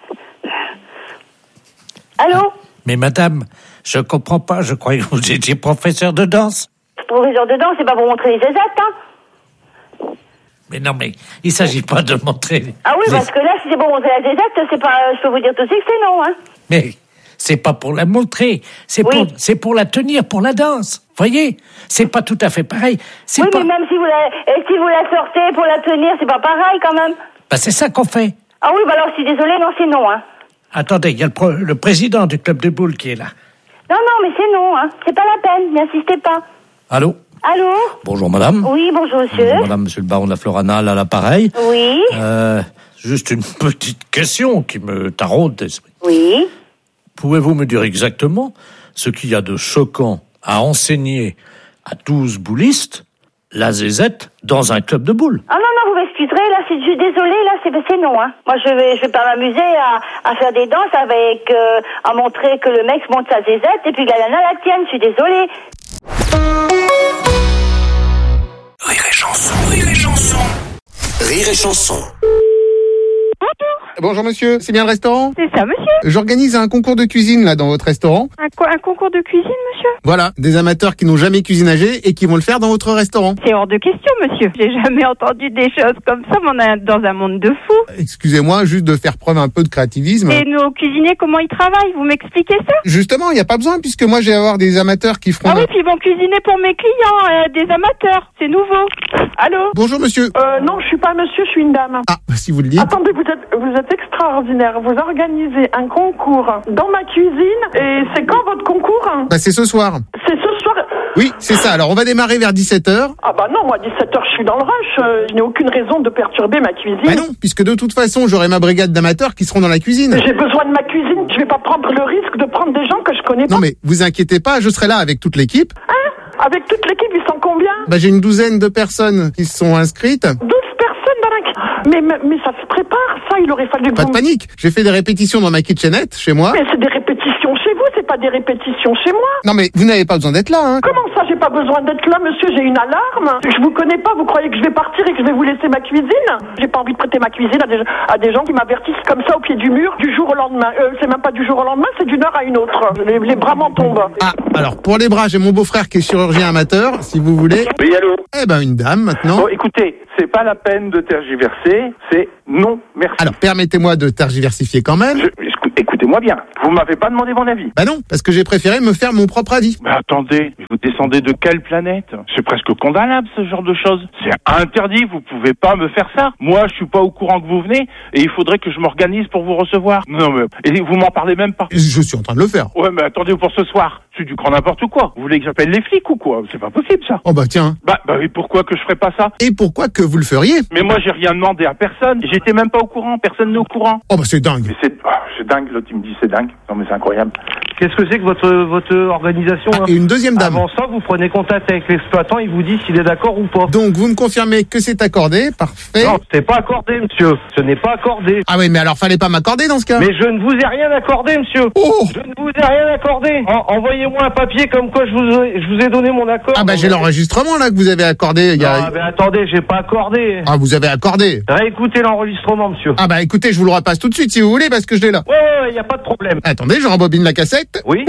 Allô? Mais madame, je comprends pas. Je croyais que vous étiez professeur de danse. Professeur de danse, c'est pas pour montrer les zézettes, hein. Mais non, mais il s'agit pas de montrer. Ah oui, les- parce que là, si c'est pour montrer la zézette, c'est pas, je peux vous dire tout de suite que c'est non, hein. Mais c'est pas pour la montrer. C'est pour, c'est pour la tenir, pour la danse. Voyez? C'est pas tout à fait pareil. C'est Oui, pas. mais même si vous la, et si vous la sortez pour la tenir, c'est pas pareil, quand même. Bah, c'est ça qu'on fait. Ah oui, bah alors, je suis désolée, non, c'est non, hein. Attendez, il y a le, pro- le président du club de boules qui est là. Non, non, mais c'est non, hein. C'est pas la peine, n'insistez pas. Allô? Allô? Bonjour madame. Oui, bonjour, monsieur. Bonjour madame, monsieur le baron de la Floranale à l'appareil. Oui. Euh, juste une petite question qui me taraude d'esprit. Oui. Pouvez-vous me dire exactement ce qu'il y a de choquant à enseigner à douze boulistes la zézette dans un club de boules? Ah non, non, vous m'excuserez, là, c'est, je suis désolée, là, c'est, c'est non, hein. Moi, je vais, je vais pas m'amuser à, à faire des danses avec, euh, à montrer que le mec monte sa zézette et puis la nana la tienne, je suis désolée. Rire et chanson, rire et chanson. Rire et chanson. Bonjour monsieur, c'est bien le restaurant? C'est ça, monsieur. J'organise un concours de cuisine là dans votre restaurant. Un, co- un concours de cuisine, monsieur? Voilà, des amateurs qui n'ont jamais cuisinagé et qui vont le faire dans votre restaurant. C'est hors de question, monsieur. J'ai jamais entendu des choses comme ça, mais on est dans un monde de fous. Excusez-moi, juste de faire preuve un peu de créativisme. Et nos cuisiniers, comment ils travaillent? Vous m'expliquez ça? Justement, il n'y a pas besoin puisque moi je vais avoir des amateurs qui feront... Ah oui, puis ils vont cuisiner pour mes clients, euh, des amateurs. C'est nouveau. Allô? Bonjour monsieur. Euh, non, je suis pas monsieur, je suis une dame. Ah, si vous le dites. Attendez, vous êtes, vous êtes extraordinaire. Vous organisez un concours dans ma cuisine et c'est quand votre concours? Bah c'est ce soir. C'est ce soir? Oui, c'est ça. Alors on va démarrer vers dix-sept heures. Ah bah non, moi dix-sept heures je suis dans le rush. Euh, je n'ai aucune raison de perturber ma cuisine. Bah non, puisque de toute façon j'aurai ma brigade d'amateurs qui seront dans la cuisine. J'ai besoin de ma cuisine. Je vais pas prendre le risque de prendre des gens que je connais pas. Non mais vous inquiétez pas, je serai là avec toute l'équipe. Hein? Avec toute l'équipe, ils sont combien? Bah j'ai une douzaine de personnes qui se sont inscrites. douze personnes dans la... Mais, mais, mais ça se prépare, ça, il aurait fallu que Pas vous... de panique, j'ai fait des répétitions dans ma kitchenette, chez moi. Mais c'est des répétitions chez vous, c'est pas des répétitions chez moi. Non mais vous n'avez pas besoin d'être là, hein. Comment ça, j'ai pas besoin d'être là, monsieur? J'ai une alarme. Je vous connais pas, vous croyez que je vais partir et que je vais vous laisser ma cuisine? J'ai pas envie de prêter ma cuisine à des, à des gens qui m'avertissent comme ça au pied du mur, du jour au lendemain. Euh, c'est même pas du jour au lendemain, c'est d'une heure à une autre. Les, les bras m'en tombent. Ah, alors pour les bras, j'ai mon beau-frère qui est chirurgien amateur, si vous voulez. Oui, allô? Eh ben une dame maintenant. Bon, écoutez, c'est pas la peine de tergiverser, c'est non, merci. Alors permettez-moi de tergiversifier quand même. Je, écou- écoutez-moi bien, vous m'avez pas demandé mon avis. Bah non, parce que j'ai préféré me faire mon propre avis. Mais attendez, vous descendez de quelle planète? C'est presque condamnable ce genre de choses. C'est interdit, vous pouvez pas me faire ça. Moi, je suis pas au courant que vous venez et il faudrait que je m'organise pour vous recevoir. Non mais, et vous m'en parlez même pas. Je suis en train de le faire. Ouais, mais attendez pour ce soir. C'est du grand n'importe quoi. Vous voulez que j'appelle les flics ou quoi? C'est pas possible ça. Oh bah tiens. Bah, bah oui, pourquoi que je ferais pas ça? Et pourquoi que vous le feriez? Mais moi, j'ai rien demandé à personne. J'étais même pas au courant. Personne n'est au courant. Oh bah c'est dingue. Mais c'est, ah, c'est dingue. L'autre il me dit c'est dingue. Non mais c'est incroyable. Qu'est-ce que c'est que votre, votre organisation Ah, hein et une deuxième dame. Avant ça, vous prenez contact avec l'exploitant, il vous dit s'il est d'accord ou pas. Donc vous me confirmez que c'est accordé, parfait. Non, c'est pas accordé, monsieur. Ce n'est pas accordé. Ah oui, mais alors fallait pas m'accorder dans ce cas. Mais je ne vous ai rien accordé, monsieur. Oh. Je ne vous ai rien accordé. En- envoyez-moi un papier comme quoi je vous ai, je vous ai donné mon accord. Ah bah j'ai l'enregistrement là que vous avez accordé. Il y a... Ah, mais attendez, j'ai pas accordé. Ah vous avez accordé. Réécoutez l'enregistrement, monsieur. Ah bah écoutez, je vous le repasse tout de suite si vous voulez parce que je l'ai là. Ouais, ouais, ouais, y a pas de problème. Attendez, je rembobine la cassette. Oui.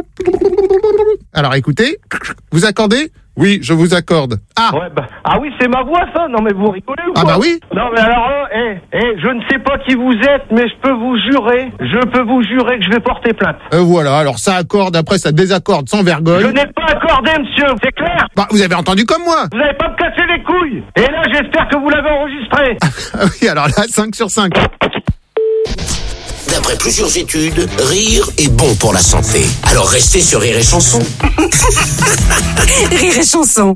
Alors écoutez, vous accordez? Oui, je vous accorde. Ah. Ouais, bah, ah oui, c'est ma voix, ça. Non, mais vous rigolez ou Ah quoi? bah oui. Non, mais alors là, eh, eh, je ne sais pas qui vous êtes, mais je peux vous jurer, je peux vous jurer que je vais porter plainte. Euh, voilà, alors ça accorde, après ça désaccorde sans vergogne. Je n'ai pas accordé, monsieur, c'est clair? Bah, vous avez entendu comme moi. Vous n'avez pas me casser les couilles. Et là, j'espère que vous l'avez enregistré. Ah oui, alors là, cinq sur cinq. D'après plusieurs études, rire est bon pour la santé. Alors restez sur Rire et Chanson. Rire et Chanson.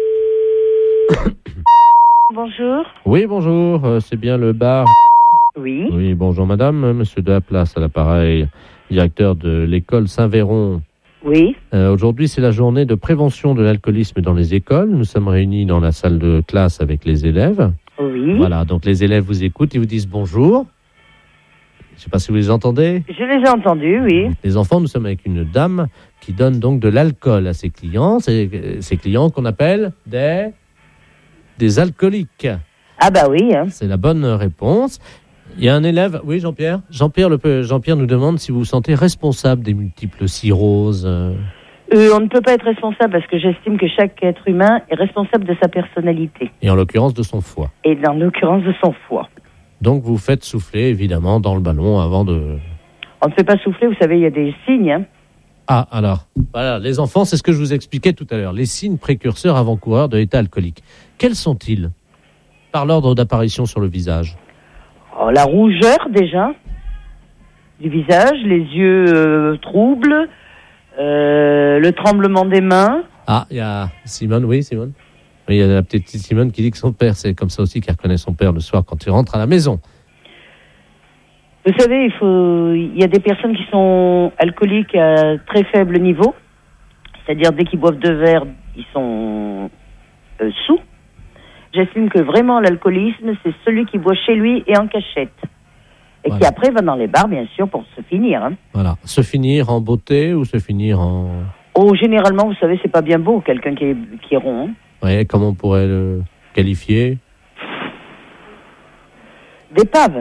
Bonjour. Oui, bonjour, euh, c'est bien le bar. Oui. Oui, bonjour madame, euh, monsieur de la Place à l'appareil, directeur de l'école Saint-Véron. Oui. Euh, aujourd'hui, c'est la journée de prévention de l'alcoolisme dans les écoles. Nous sommes réunis dans la salle de classe avec les élèves. Oui. Voilà, donc les élèves vous écoutent, ils vous disent bonjour. Je ne sais pas si vous les entendez. Je les ai entendus, oui. Les enfants, nous sommes avec une dame qui donne donc de l'alcool à ses clients. C'est ces clients qu'on appelle des, des alcooliques. Ah bah oui. Hein. C'est la bonne réponse. Il y a un élève, oui Jean-Pierre Jean-Pierre, le, Jean-Pierre nous demande si vous vous sentez responsable des multiples cirrhoses. Euh... Euh, on ne peut pas être responsable parce que j'estime que chaque être humain est responsable de sa personnalité. Et en l'occurrence de son foie. Et dans l'occurrence de son foie. Donc vous faites souffler évidemment dans le ballon avant de... On ne fait pas souffler, vous savez, il y a des signes. Hein. Ah, alors, voilà, les enfants, c'est ce que je vous expliquais tout à l'heure. Les signes précurseurs avant-coureurs de l'état alcoolique. Quels sont-ils? Par l'ordre d'apparition sur le visage. Oh, la rougeur, déjà, du visage, les yeux euh, troubles, euh, le tremblement des mains. Ah, il y a Simone, oui, Simone. Oui, il y a la petite Simone qui dit que son père, c'est comme ça aussi qu'elle reconnaît son père le soir quand il rentre à la maison. Vous savez, il faut, il y a des personnes qui sont alcooliques à très faible niveau. C'est-à-dire, dès qu'ils boivent deux verres, ils sont euh, sous. J'estime que vraiment, l'alcoolisme, c'est celui qui boit chez lui et en cachette. Et voilà. Qui après va dans les bars, bien sûr, pour se finir. Hein. Voilà. Se finir en beauté ou se finir en... Oh, généralement, vous savez, c'est pas bien beau, quelqu'un qui est, qui est rond. Hein. Oui, comment on pourrait le qualifier? D'épave.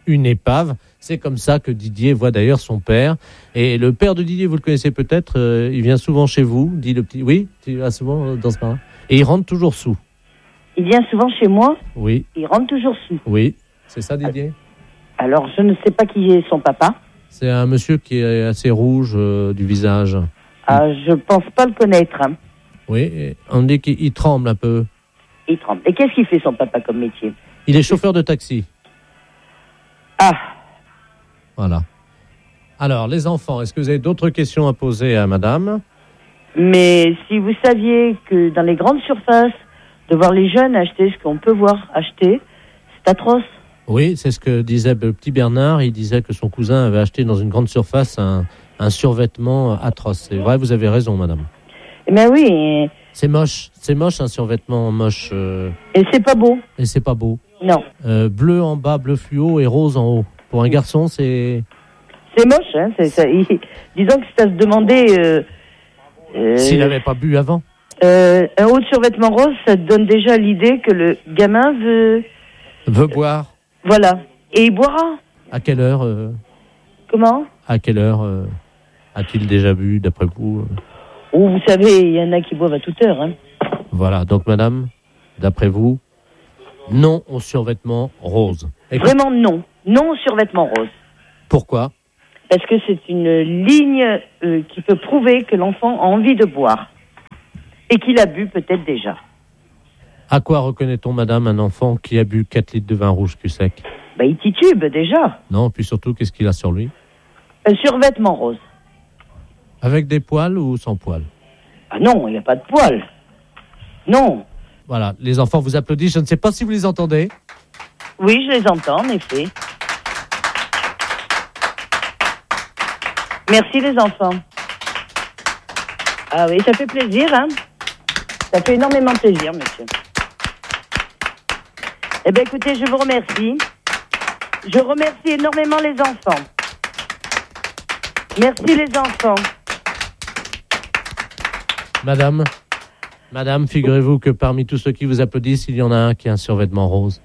une épave. C'est comme ça que Didier voit d'ailleurs son père. Et le père de Didier, vous le connaissez peut-être, euh, il vient souvent chez vous, dit le petit. Oui, tu vas souvent euh, dans ce bar. Et il rentre toujours sous. Il vient souvent chez moi. Oui. Il rentre toujours sous. Oui, c'est ça Didier. Alors, je ne sais pas qui est son papa. C'est un monsieur qui est assez rouge euh, du visage. Ah, je pense pas le connaître. Hein. Oui, et on dit qu'il il tremble un peu. Il tremble. Et qu'est-ce qu'il fait son papa comme métier? Il est chauffeur de taxi. Ah. Voilà. Alors, les enfants, est-ce que vous avez d'autres questions à poser à madame? Mais si vous saviez que dans les grandes surfaces, de voir les jeunes acheter ce qu'on peut voir acheter, c'est atroce. Oui, c'est ce que disait le petit Bernard. Il disait que son cousin avait acheté dans une grande surface un, un survêtement atroce. C'est vrai, vous avez raison, madame. Eh bien oui. Et... C'est moche. C'est moche, un survêtement moche. Euh... Et c'est pas beau. Et c'est pas beau. Non. Euh, bleu en bas, bleu fluo et rose en haut. Pour un garçon, c'est... C'est moche, hein. C'est, ça, il, disons que c'est à se demander... Euh, euh, S'il n'avait pas bu avant. Euh, un haut de survêtement rose, ça te donne déjà l'idée que le gamin veut... Veut boire. Voilà. Et il boira. À quelle heure euh... Comment? À quelle heure euh... a-t-il déjà bu, d'après vous? Oh, vous savez, il y en a qui boivent à toute heure. Hein. Voilà. Donc, madame, d'après vous, non au survêtement rose. Écoute... Vraiment non. Non au survêtement rose. Pourquoi? Parce que c'est une ligne euh, qui peut prouver que l'enfant a envie de boire. Et qu'il a bu peut-être déjà. À quoi reconnaît-on, madame, un enfant qui a bu quatre litres de vin rouge cul sec? Bah, il titube déjà. Non, puis surtout, qu'est-ce qu'il a sur lui? Un survêtement rose. Avec des poils ou sans poils? Ah non, il n'y a pas de poils. Non. Voilà, les enfants vous applaudissent. Je ne sais pas si vous les entendez. Oui, je les entends, en effet. Merci, les enfants. Ah oui, ça fait plaisir, hein. Ça fait énormément plaisir, monsieur. Eh bien, écoutez, je vous remercie. Je remercie énormément les enfants. Merci, les enfants. Madame, madame, figurez-vous que parmi tous ceux qui vous applaudissent, il y en a un qui a un survêtement rose.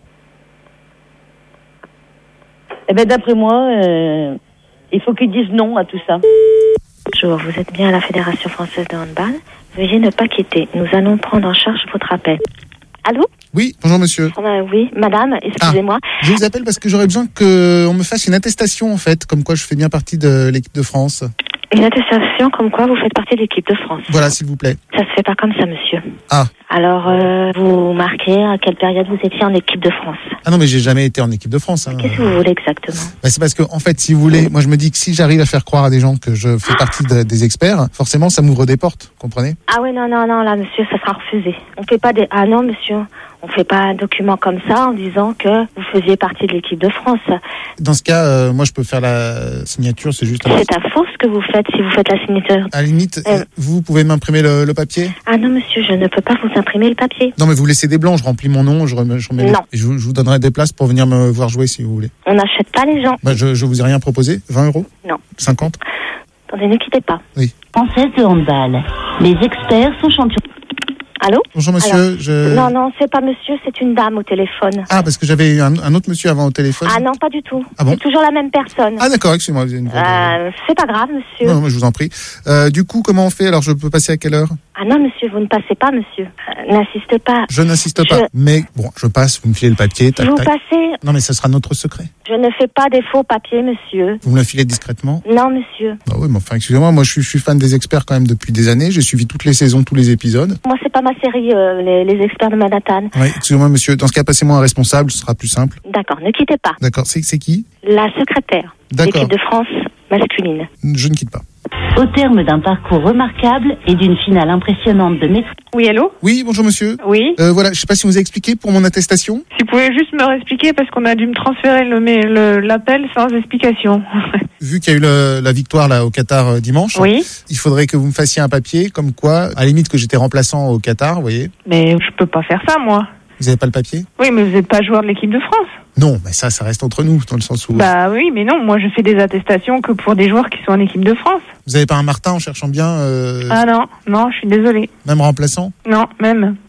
Eh bien, d'après moi, euh, il faut qu'ils disent non à tout ça. Bonjour, vous êtes bien à la Fédération française de handball. Veuillez ne pas quitter. Nous allons prendre en charge votre appel. Allô? Oui, bonjour monsieur. Euh, oui, madame, excusez-moi. Ah, je vous appelle parce que j'aurais besoin qu'on me fasse une attestation, en fait, comme quoi je fais bien partie de l'équipe de France. Une attestation comme quoi vous faites partie de l'équipe de France. Voilà, s'il vous plaît. Ça se fait pas comme ça, monsieur. Ah. Alors, euh, vous marquez à quelle période vous étiez en équipe de France. Ah non, mais j'ai jamais été en équipe de France. Hein. Qu'est-ce que vous voulez exactement? Bah, c'est parce que, en fait, si vous voulez, moi je me dis que si j'arrive à faire croire à des gens que je fais partie de, des experts, forcément ça m'ouvre des portes, comprenez? Ah oui, non, non, non, là, monsieur, ça sera refusé. On fait pas des... Ah non, monsieur, on fait pas un document comme ça en disant que vous faisiez partie de l'équipe de France. Dans ce cas, euh, moi je peux faire la signature, c'est juste... C'est un faux ce que vous faites si vous faites la signature. À la limite, euh... vous pouvez m'imprimer le, le papier? Ah non, monsieur, je ne peux pas vous imprimer le papier. Non, mais vous laissez des blancs, je remplis mon nom, je remets... Je remets non. Les... Et je, je vous donnerai des places pour venir me voir jouer si vous voulez. On n'achète pas les gens. Bah, je, je vous ai rien proposé. vingt euros? Non. cinquante? Attendez, ne quittez pas. Oui. Française de handball. Les experts sont champions. Allô? Bonjour monsieur, Alors, je... Non, non, c'est pas monsieur, c'est une dame au téléphone. Ah, parce que j'avais eu un, un autre monsieur avant au téléphone. Ah non, pas du tout. Ah bon? C'est toujours la même personne. Ah d'accord, excusez-moi. Vous avez une voix de... euh, c'est pas grave, monsieur. Non, non, je vous en prie. Euh, du coup, comment on fait? Alors, je peux passer à quelle heure? Ah non, monsieur, vous ne passez pas, monsieur. Euh, n'insistez pas. Je n'insiste je... pas. Mais bon, je passe, vous me filez le papier. Tac, vous tac. passez... Non, mais ce sera notre secret. Je ne fais pas des faux papiers, monsieur. Vous me le filez discrètement? Non, monsieur. Bah oui, mais enfin, excusez-moi, moi je suis, je suis fan des experts quand même depuis des années. J'ai suivi toutes les saisons, tous les épisodes. Moi, c'est pas ma série, euh, les, les experts de Manhattan. Oui, excusez-moi, monsieur. Dans ce cas, passez-moi un responsable, ce sera plus simple. D'accord, ne quittez pas. D'accord, c'est, c'est qui? La secrétaire. D'accord. L'équipe de France masculine. Je ne quitte pas. Au terme d'un parcours remarquable et d'une finale impressionnante de maîtrise. Oui, allô? Oui, bonjour monsieur. Oui. Euh, voilà, je sais pas si vous avez expliqué pour mon attestation. Si vous pouvez juste me réexpliquer parce qu'on a dû me transférer le, le, l'appel sans explication. Vu qu'il y a eu le, la victoire là au Qatar euh, dimanche, oui. Il faudrait que vous me fassiez un papier comme quoi, à la limite que j'étais remplaçant au Qatar, vous voyez. Mais je peux pas faire ça, moi. Vous n'avez pas le papier? Oui, mais vous n'êtes pas joueur de l'équipe de France. Non, mais ça, ça reste entre nous, dans le sens où... Bah oui, mais non, moi je fais des attestations que pour des joueurs qui sont en équipe de France. Vous avez pas un Martin en cherchant bien euh... Ah non, non, je suis désolée. Même remplaçant? Non, même. Kiné?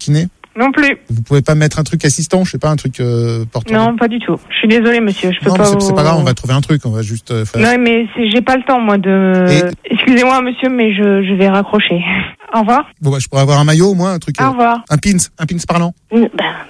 Non plus. Vous pouvez pas mettre un truc assistant, je sais pas, un truc euh, portant. Non, pas du tout. Je suis désolée, monsieur. Je peux non, pas. mais c'est, vous... c'est pas grave, on va trouver un truc, on va juste euh, faire. Non, mais c'est, j'ai pas le temps, moi, de. Et... Excusez-moi, monsieur, mais je, je vais raccrocher. Au revoir. Bon, bah, je pourrais avoir un maillot, au moins, un truc. Au euh, revoir. Un pins, un pins parlant. Ben...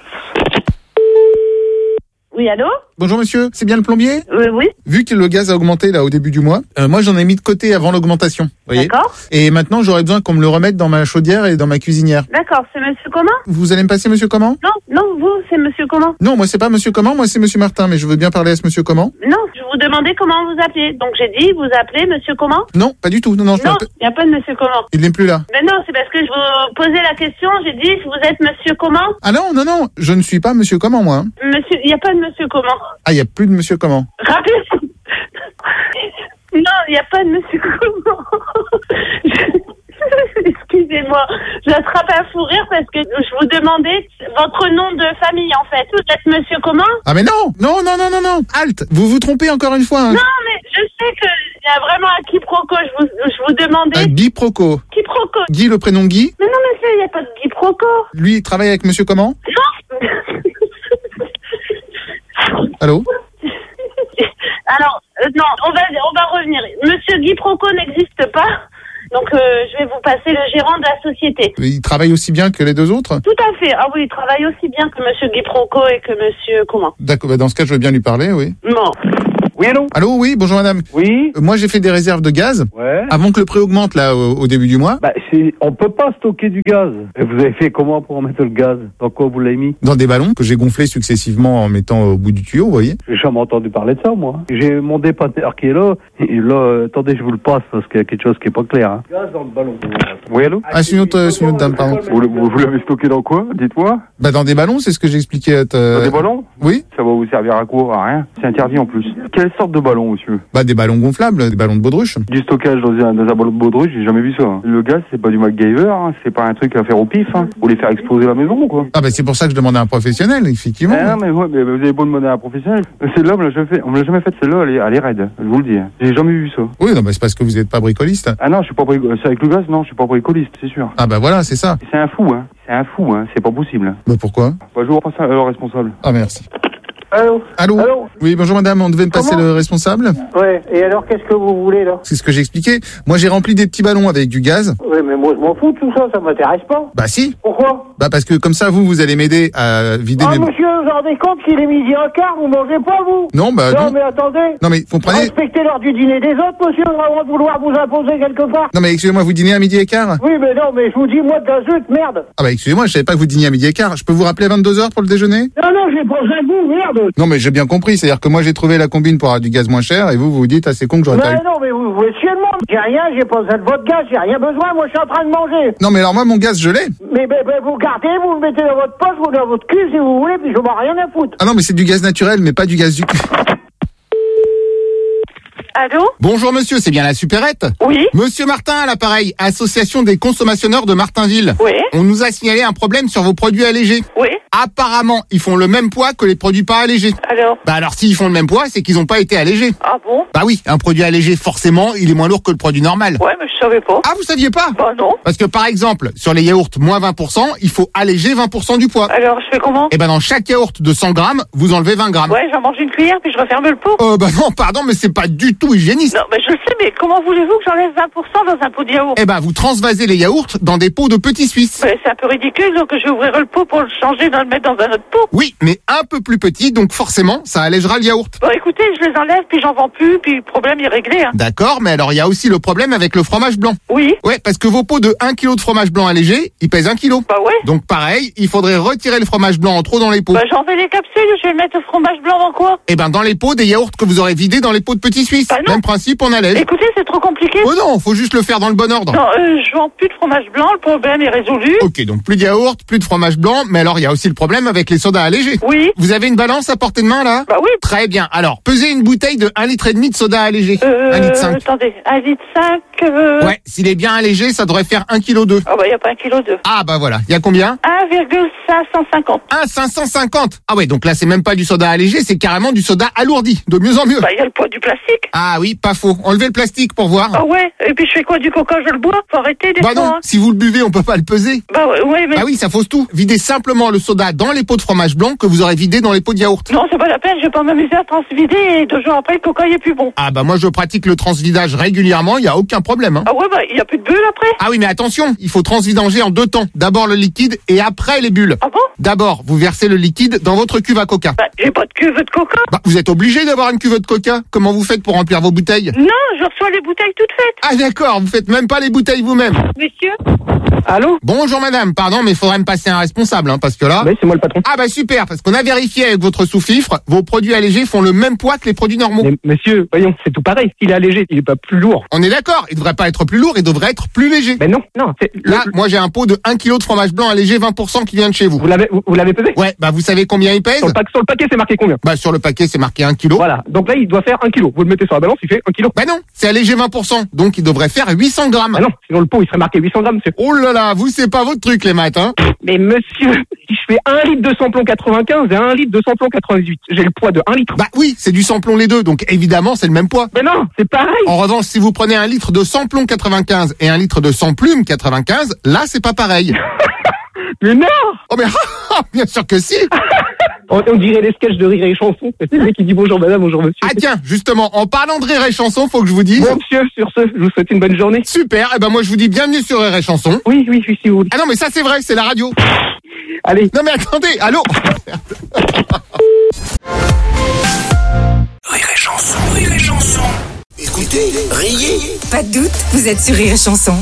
Oui, allô? Bonjour monsieur, c'est bien le plombier? Oui, oui. Vu que le gaz a augmenté là au début du mois, euh, moi j'en ai mis de côté avant l'augmentation. Voyez. D'accord. Et maintenant j'aurais besoin qu'on me le remette dans ma chaudière et dans ma cuisinière. D'accord, c'est monsieur comment? Vous allez me passer monsieur comment? Non, non, vous, c'est monsieur comment? Non, moi c'est pas monsieur comment, moi c'est monsieur Martin, mais je veux bien parler à ce monsieur comment? Non, je vous demandais comment vous appelez. Donc j'ai dit, vous appelez monsieur comment? Non, pas du tout. Non, non, je Non, m'appelle- il n'y a pas de monsieur comment. Il n'est plus là. Mais non, c'est parce que je vous posais la question, j'ai dit, vous êtes monsieur comment? Ah non, non, non, je ne suis pas monsieur comment moi. hein. Monsieur, il n'y a pas de monsieur comment. Ah, il y a plus de monsieur comment. Rappelez. Non, il n'y a pas de monsieur comment. Excusez-moi, j'attrape un fou rire parce que je vous demandais votre nom de famille en fait. Vous êtes monsieur comment? Ah mais non, non, non, non, non, non. Halte, vous vous trompez encore une fois. Hein. Non, mais je sais qu'il y a vraiment un quiproquo. Je vous, je vous demandais. Un Guy Proco. Quiproquo. Guy, le prénom Guy. Mais non, monsieur, il n'y a pas de quiproquo. Lui, il travaille avec monsieur comment? Non. Allô? Alors, euh, non, on va, on va revenir. Monsieur Guy Proco n'existe pas. Donc, euh, je vais vous passer le gérant de la société. Il travaille aussi bien que les deux autres? Tout à fait. Ah oui, il travaille aussi bien que monsieur Guy Proco et que monsieur comment? D'accord, bah dans ce cas, je veux bien lui parler, oui. Non. Oui, allô? Allô, oui, bonjour madame. Oui. Euh, moi, j'ai fait des réserves de gaz. Ouais. Avant que le prix augmente, là, au, au début du mois. Bah, c'est, on peut pas stocker du gaz. Et vous avez fait comment pour mettre le gaz? Dans quoi vous l'avez mis? Dans des ballons que j'ai gonflés successivement en mettant au bout du tuyau, vous voyez. J'ai jamais entendu parler de ça, moi. J'ai mon dépaneur qui est là. Et là, euh, attendez, je vous le passe parce qu'il y a quelque chose qui est pas clair. Hein. Gaz dans le ballon. Oui, allô? Ah, c'est une autre, c'est une autre dame, pardon. Vous, vous, vous l'avez stocké dans quoi? Dites-moi. Bah, dans des ballons, c'est ce que j'ai expliqué à ta... Dans des ballons? Oui. Ça va vous servir à quoi? À rien. C'est interdit en plus. Quelle sorte de ballon, monsieur? Bah, des ballons gonflables, des ballons de baudruche. Du stockage dans un, dans un ballon de baudruche, j'ai jamais vu ça. hein. Le gaz, c'est pas du MacGyver, hein. C'est pas un truc à faire au pif. Hein. Vous voulez faire exploser la maison, quoi. Ah, bah, c'est pour ça que je demandais à un professionnel, effectivement. Ah, non, mais, ouais, mais vous avez beau demander à un professionnel. Celle-là, on me l'a jamais fait, on me l'a jamais fait, celle-là, elle est, elle est raide. Je vous le dis. hein. J'ai jamais vu ça. Oui, non, mais c'est parce que vous n'êtes pas bricoliste. Ah non, je suis pas bricoliste. Avec le gaz, non, je suis pas bricoliste, c'est sûr. Ah, bah voilà, c'est ça. C'est un fou, hein. C'est un fou, hein. C'est pas possible. Bah, pourquoi? Bah, je vous repasse le responsable. Ah, merci. Allô? Allô? Allô? Oui, bonjour madame, on devait me passer Comment? le responsable? Ouais, et alors qu'est-ce que vous voulez là? C'est ce que j'ai expliqué. Moi, j'ai rempli des petits ballons avec du gaz. Oui, mais moi je m'en fous de tout ça, ça m'intéresse pas. Bah si. Pourquoi? Bah parce que comme ça, vous, vous allez m'aider à vider Ah mes... monsieur, vous vous rendez compte qu'il est midi un quart, vous mangez pas vous? Non, bah Non, non. mais attendez. Non, mais vous comprenez... Respectez l'heure du dîner des autres, monsieur, avant de vouloir vous imposer quelque part. Non, mais excusez-moi, vous dînez à midi et quart? Oui, mais non, mais je vous dis, moi de la zut, merde. Ah bah excusez-moi, je savais pas que vous dîniez à midi et quart. Je peux vous rappeler à vingt-deux heures pour le déjeuner? Non, non, j'ai pas besoin de vous, merde. Non, mais j'ai bien compris. C'est-à-dire que moi, j'ai trouvé la combine pour avoir du gaz moins cher et vous, vous vous dites, ah, c'est con que j'aurais pas eu... Non, non, mais vous, vous essayez de moi. J'ai rien, j'ai pas besoin de votre gaz, j'ai rien besoin, moi je suis en train de manger. Non, mais alors moi, mon gaz, je l'ai. Mais, mais, mais vous gardez, vous le mettez dans votre poche, vous dans votre cul si vous voulez, puis je m'en ai rien à foutre. Ah non, mais c'est du gaz naturel, mais pas du gaz du cul. Allô? Bonjour monsieur, c'est bien la supérette? Oui. Monsieur Martin à l'appareil, association des consommateurs de Martinville. Oui. On nous a signalé un problème sur vos produits allégés. Oui. Apparemment, ils font le même poids que les produits pas allégés. Alors? Bah alors s'ils font le même poids, c'est qu'ils n'ont pas été allégés. Ah bon? Bah oui, un produit allégé, forcément, il est moins lourd que le produit normal. Ouais, mais je savais pas. Ah, vous saviez pas? Bah non. Parce que par exemple, sur les yaourts moins vingt pour cent, il faut alléger vingt pour cent du poids. Alors, je fais comment? Et ben dans chaque yaourt de cent grammes, vous enlevez vingt grammes. Ouais, j'en mange une cuillère, puis je referme le pot. Euh, bah non, pardon, mais c'est pas du tout hygiéniste. Non, mais je le sais, mais comment voulez-vous que j'enlève vingt pour cent dans un pot de yaourt? Eh ben, vous transvasez les yaourts dans des pots de petits Suisses. Ouais, c'est un peu ridicule, donc je vais ouvrir le pot pour le changer, dans le mettre dans un autre pot. Oui, mais un peu plus petit, donc forcément, ça allégera le yaourt. Bon, écoutez, je les enlève, puis j'en vends plus, puis le problème est réglé, hein. D'accord, mais alors il y a aussi le problème avec le fromage blanc. Oui. Ouais, parce que vos pots de un kilo de fromage blanc allégé, ils pèsent un kilo. Bah ouais. Donc pareil, il faudrait retirer le fromage blanc en trop dans les pots. Bah j'en fais les capsules, je vais mettre le fromage blanc dans quoi? Eh ben dans les pots des yaourts que vous aurez vidés dans les pots de petits Suisses. Bah non. Même principe, on allège. Écoutez, c'est trop compliqué. Oh non, faut juste le faire dans le bon ordre. Non, euh, je vends plus de fromage blanc, le problème est résolu. Ok, donc plus de yaourt, plus de fromage blanc, mais alors il y a aussi le le problème avec les sodas allégés. Oui. Vous avez une balance à portée de main, là? Bah oui. Très bien. Alors, pesez une bouteille de un litre et demi de soda allégé. Euh, un litre cinq. Attendez, un litre cinq. Euh... Ouais, s'il est bien allégé, ça devrait faire un virgule deux kilos. Ah bah, il n'y a pas un kilo deux. Ah bah voilà. Il y a combien? un virgule cinq cent cinquante. un virgule cinq cent cinquante. Ah ouais, donc là, c'est même pas du soda allégé, c'est carrément du soda alourdi. De mieux en mieux. Bah, il y a le poids du plastique. Ah oui, pas faux. Enlevez le plastique pour voir. Ah ouais. Et puis, je fais quoi du coca? Je le bois? Faut arrêter des Bah fois, non, hein. si vous le buvez, on peut pas le peser. Bah ouais, ouais, mais... Ah oui, ça fausse tout. Videz simplement le soda dans les pots de fromage blanc que vous aurez vidé dans les pots de yaourt. Non, c'est pas la peine, je vais pas m'amuser à transvider et deux jours après, le coca, il est plus bon. Ah bah moi, je pratique le transvidage régulièrement, il y a aucun problème. Hein. Ah ouais, bah, il y a plus de bulles après? Ah oui, mais attention, il faut transvidanger en deux temps. D'abord le liquide et après les bulles. Ah bon? D'abord, vous versez le liquide dans votre cuve à coca. Bah, j'ai pas de cuve de coca. Bah, vous êtes obligé d'avoir une cuve de coca. Comment vous faites pour remplir vos bouteilles? Non, je reçois les bouteilles toutes faites. Ah d'accord, vous faites même pas les bouteilles vous-même. Monsieur? Allô? Bonjour madame, pardon, mais il faudrait me passer un responsable, hein, parce que là... Oui, c'est moi le patron. Ah bah super, parce qu'on a vérifié avec votre sous-fifre, vos produits allégés font le même poids que les produits normaux. Mais monsieur, voyons, c'est tout pareil. S'il est allégé, il est pas plus lourd. On est d'accord, il devrait pas être plus lourd, il devrait être plus léger. Mais non, non. C'est... Là, moi j'ai un pot de un kilo de fromage blanc allégé vingt pour cent qui vient de chez vous. Vous l'avez, vous, vous l'avez pesé? Ouais, bah vous savez combien il pèse? Sur le, paquet, sur le paquet, c'est marqué combien? Bah sur le paquet, c'est marqué un kilo. Voilà, donc là, il doit faire un kilo. Vous le mettez sur la balance, il fait un kilo. Bah non, c'est allégé vingt pour cent, donc il devrait faire huit cents grammes. Ah non, sinon le pot, il serait marqué huit cents grammes, monsieur. Oh là là, vous c'est pas votre truc les maths, hein. Mais monsieur, si je fais un litre de samplon quatre-vingt-quinze et un litre de samplon quatre-vingt-dix-huit, j'ai le poids de un litre. Bah oui, c'est du samplon les deux, donc évidemment c'est le même poids. Mais non, c'est pareil. En revanche, si vous prenez un litre de samplon quatre-vingt-quinze et un litre de sans-plume quatre-vingt-quinze, là c'est pas pareil. Mais non. Oh mais bien sûr que si. on, on dirait les sketchs de Rire et Chanson. C'est le mec qui dit bonjour madame, bonjour monsieur. Ah tiens, justement, en parlant de Rire et Chanson, faut que je vous dise... Bon monsieur, sur ce, je vous souhaite une bonne journée. Super, et ben moi je vous dis bienvenue sur Rire et Chanson. Oui, oui, oui, si vous voulez. Ah non mais ça c'est vrai, c'est la radio. Allez. Non mais attendez, allô. Rire et Chanson, Rire et Chanson. Écoutez, riez. Pas de doute, vous êtes sur Rire et Chanson.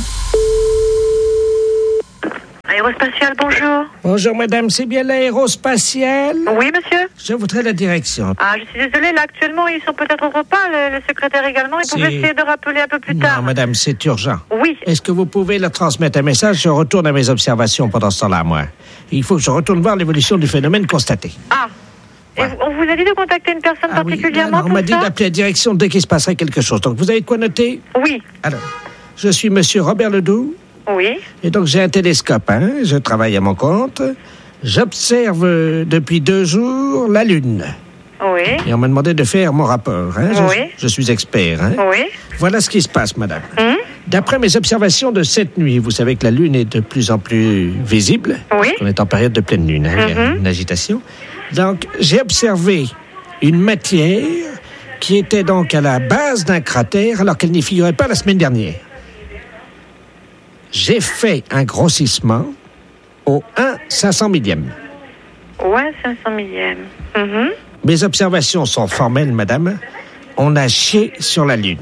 Aérospatiale, bonjour. Bonjour madame, c'est bien l'aérospatiale? Oui, monsieur. Je voudrais la direction. Ah, je suis désolée, là, actuellement, ils sont peut-être au repas, le, le secrétaire également. Ils C'est- pouvaient essayer de rappeler un peu plus tard. Non madame, c'est urgent. Oui. Est-ce que vous pouvez leur transmettre un message? Je retourne à mes observations pendant ce temps-là, moi. Il faut que je retourne voir l'évolution du phénomène constaté. Ah. Et vous- on vous a dit de contacter une personne Ah oui, particulièrement alors, on pour m'a dit ça? d'appeler la direction dès qu'il se passerait quelque chose. Donc vous avez de quoi noter? Oui. Alors, je suis monsieur Robert Ledoux. Oui. Et donc j'ai un télescope, hein, je travaille à mon compte. J'observe euh, depuis deux jours la Lune. Oui. Et on m'a demandé de faire mon rapport. Hein. Je, Oui. je suis expert. Hein. Oui. Voilà ce qui se passe, madame. Hum? D'après mes observations de cette nuit, vous savez que la Lune est de plus en plus visible. Oui. On est en période de pleine Lune, hein, il y a Mhm. une agitation. Donc, j'ai observé une matière qui était donc à la base d'un cratère alors qu'elle n'y figurait pas la semaine dernière. J'ai fait un grossissement au un cinq cent millième. Ouais, cinq cent millième. Mhm. Mes observations sont formelles, madame. On a chié sur la Lune.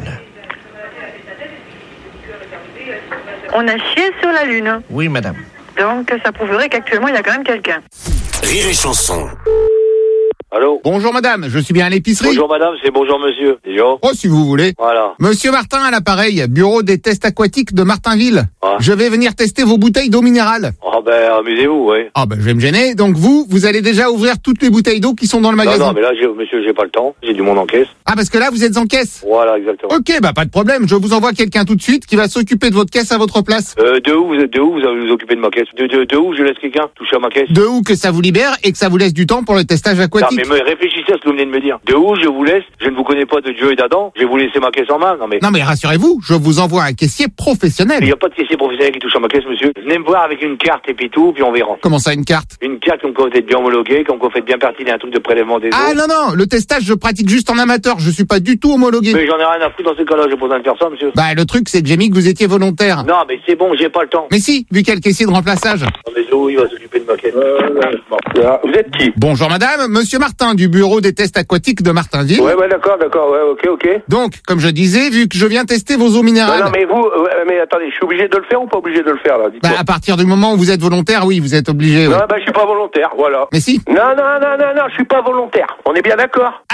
On a chié sur la Lune. Oui, madame. Donc, ça prouverait qu'actuellement, il y a quand même quelqu'un. Rire et Chanson. Allô. Bonjour madame, je suis bien à l'épicerie. Bonjour madame, c'est bonjour monsieur. Bonjour. Oh si vous voulez. Voilà. Monsieur Martin à l'appareil, bureau des tests aquatiques de Martinville. Ah. Je vais venir tester vos bouteilles d'eau minérale. Ah ben amusez-vous, oui. Ah ben je vais me gêner. Donc vous, vous allez déjà ouvrir toutes les bouteilles d'eau qui sont dans le Non, magasin. non, mais là, j'ai- monsieur, j'ai pas le temps. J'ai du monde en caisse. Ah parce que là vous êtes en caisse. Voilà, exactement. Ok, bah pas de problème. Je vous envoie quelqu'un tout de suite qui va s'occuper de votre caisse à votre place. Euh, de où vous êtes, de où vous allez vous occuper de ma caisse? De, de, de où je laisse quelqu'un toucher à ma caisse? De où que ça vous libère et que ça vous laisse du temps pour le testage Non, aquatique. mais me réfléchissez à ce que vous venez de me dire. De où je vous laisse? Je ne vous connais pas de Dieu et d'Adam. Je vais vous laisser ma caisse en main. Non, mais. Non mais rassurez-vous, je vous envoie un caissier professionnel. Il n'y a pas de caissier professionnel qui touche à ma caisse, monsieur. Venez me voir avec une carte et puis tout, puis on verra. Comment ça, une carte? Une carte comme quoi vous êtes bien homologué, comme quoi vous faites bien partie d'un truc de prélèvement des eaux. Ah non, non, le testage je pratique juste en amateur, je suis pas du tout homologué. Mais j'en ai rien à foutre dans ce cas-là, j'ai pas besoin de faire ça, monsieur. Bah le truc c'est que j'ai mis que vous étiez volontaire. Non, mais c'est bon, j'ai pas le temps. Mais si, vu qu'il y a le caissier de remplaçage. Non, mais de où il va s'occuper de ma caisse? Vous êtes qui? Bonjour madame, monsieur Martin du bureau des tests aquatiques de Martinville. Ouais, ouais, d'accord, d'accord, ouais, ok, ok. Donc, comme je disais, vu que je viens tester vos eaux minérales. Non, non, mais vous, euh, mais attendez, je suis obligé de le faire ou pas obligé de le faire, là? Bah, à partir du moment où vous êtes volontaire, oui, vous êtes obligé. Non, ouais. bah, je suis pas volontaire, voilà. Mais si. Non, non, non, non, non, je suis pas volontaire. On est bien d'accord?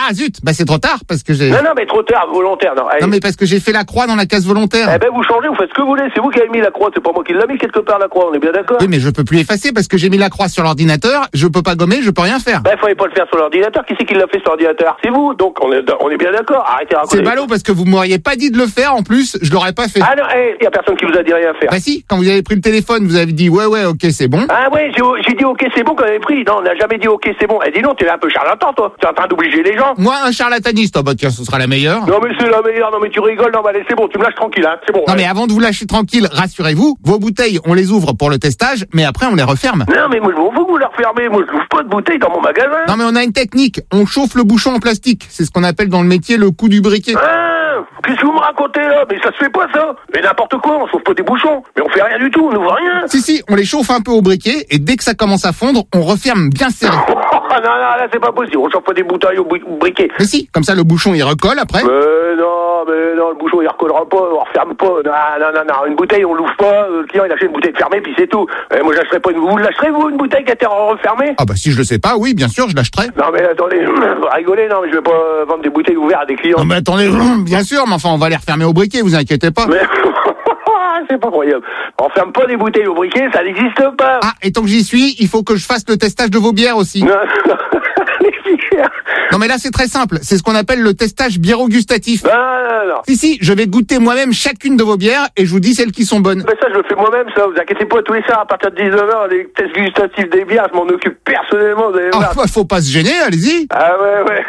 Ah zut, bah c'est trop tard parce que j'ai... Non, non, mais trop tard, volontaire, non. Allez. Non mais parce que j'ai fait la croix dans la case volontaire. Eh ben vous changez, vous faites ce que vous voulez, c'est vous qui avez mis la croix, c'est pas moi qui l'ai mis quelque part la croix, on est bien d'accord? Oui mais je peux plus effacer parce que j'ai mis la croix sur l'ordinateur, je peux pas gommer, je peux rien faire. Ben fallait pas le faire sur l'ordinateur, qui c'est qui l'a fait sur l'ordinateur? C'est vous, donc on est, on est bien d'accord, arrêtez de raconter. C'est ballot parce que vous m'auriez pas dit de le faire, en plus, je l'aurais pas fait. Ah non, eh, y a personne qui vous a dit rien à faire. Bah si, quand vous avez pris le téléphone, vous avez dit ouais ouais ok c'est bon. Ah ouais, j'ai, j'ai dit ok c'est bon quand on avait pris, non on n'a jamais dit ok c'est bon. Eh dis non, t'es un peu charlatan toi, t'es en train d'obliger les gens. Moi un charlataniste, oh bah tiens ce sera la meilleure. Non mais c'est la meilleure, non mais tu rigoles, non bah allez c'est bon, tu me lâches tranquille hein, c'est bon. Non allez. mais avant de vous lâcher tranquille, rassurez-vous, vos bouteilles on les ouvre pour le testage, mais après on les referme. Non mais moi je m'en fous que vous les refermez, moi je n'ouvre pas de bouteilles dans mon magasin. Non mais on a une technique, on chauffe le bouchon en plastique, c'est ce qu'on appelle dans le métier le coup du briquet. Ah, qu'est-ce que vous me racontez là? Mais ça se fait pas ça. Mais n'importe quoi, on chauffe pas des bouchons, mais on fait rien du tout, on n'ouvre rien. Si si, on les chauffe un peu au briquet et dès que ça commence à fondre, on referme bien serré. Oh, non, non, là c'est pas possible, on chauffe pas des bouteilles au, bri- au briquet. Mais si, comme ça le bouchon il recolle après. Mais non, mais non, le bouchon il recollera pas, on referme pas. Non, non, non, non, une bouteille on l'ouvre pas, le client il achète une bouteille fermée puis c'est tout. Et moi j'achèterai pas une... Vous l'achèterez vous une bouteille qui a été refermée? Ah bah si je le sais pas, oui bien sûr je l'achèterai. Non mais attendez, vous rigolez, non mais je vais pas vendre des bouteilles ouvertes à des clients. Non mais attendez, bien sûr, mais enfin on va les refermer au briquet, vous inquiétez pas. Mais... c'est pas croyable. On ferme pas des bouteilles au briquet, ça n'existe pas. Ah, et tant que j'y suis, il faut que je fasse le testage de vos bières aussi. Non, non. Non mais là c'est très simple, c'est ce qu'on appelle le testage biéro-gustatif. Non, non, non. Si, si, je vais goûter moi-même chacune de vos bières et je vous dis celles qui sont bonnes. Mais ça je le fais moi-même ça, vous inquiétez pas, tous les soirs à partir de dix-neuf heures, les tests gustatifs des bières, je m'en occupe personnellement, vous allez voir. Ah, bah, faut pas se gêner, allez-y. Ah ouais, ouais.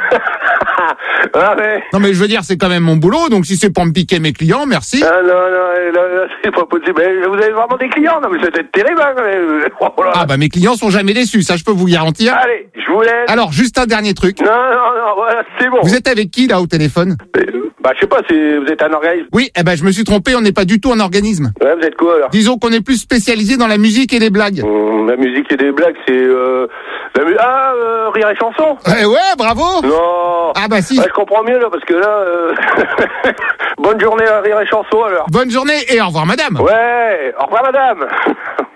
Ah ouais. Non mais je veux dire, c'est quand même mon boulot, donc si c'est pour me piquer mes clients, merci. Ah non, non, là, là, c'est pas possible. Mais vous avez vraiment des clients? Non mais c'est terrible, hein. Oh là là. Ah bah mes clients sont jamais déçus, ça je peux vous garantir. Allez, je vous laisse. Alors, juste un dernier truc. Non, non, non, voilà, c'est bon. Vous êtes avec qui là au téléphone? Bah je sais pas, c'est... vous êtes un organisme. Oui, eh ben je me suis trompé, on n'est pas du tout un organisme. Ouais, vous êtes quoi alors? Disons qu'on est plus spécialisé dans la musique et les blagues. Mmh, la musique et des blagues, c'est... Euh... La mu... Ah, euh, rire et chanson. Eh ouais, bravo. Non. Ah bah si. Ouais, je comprends mieux là, parce que là... Euh... Bonne journée à rire et chanson alors. Bonne journée et au revoir madame. Ouais, au revoir madame.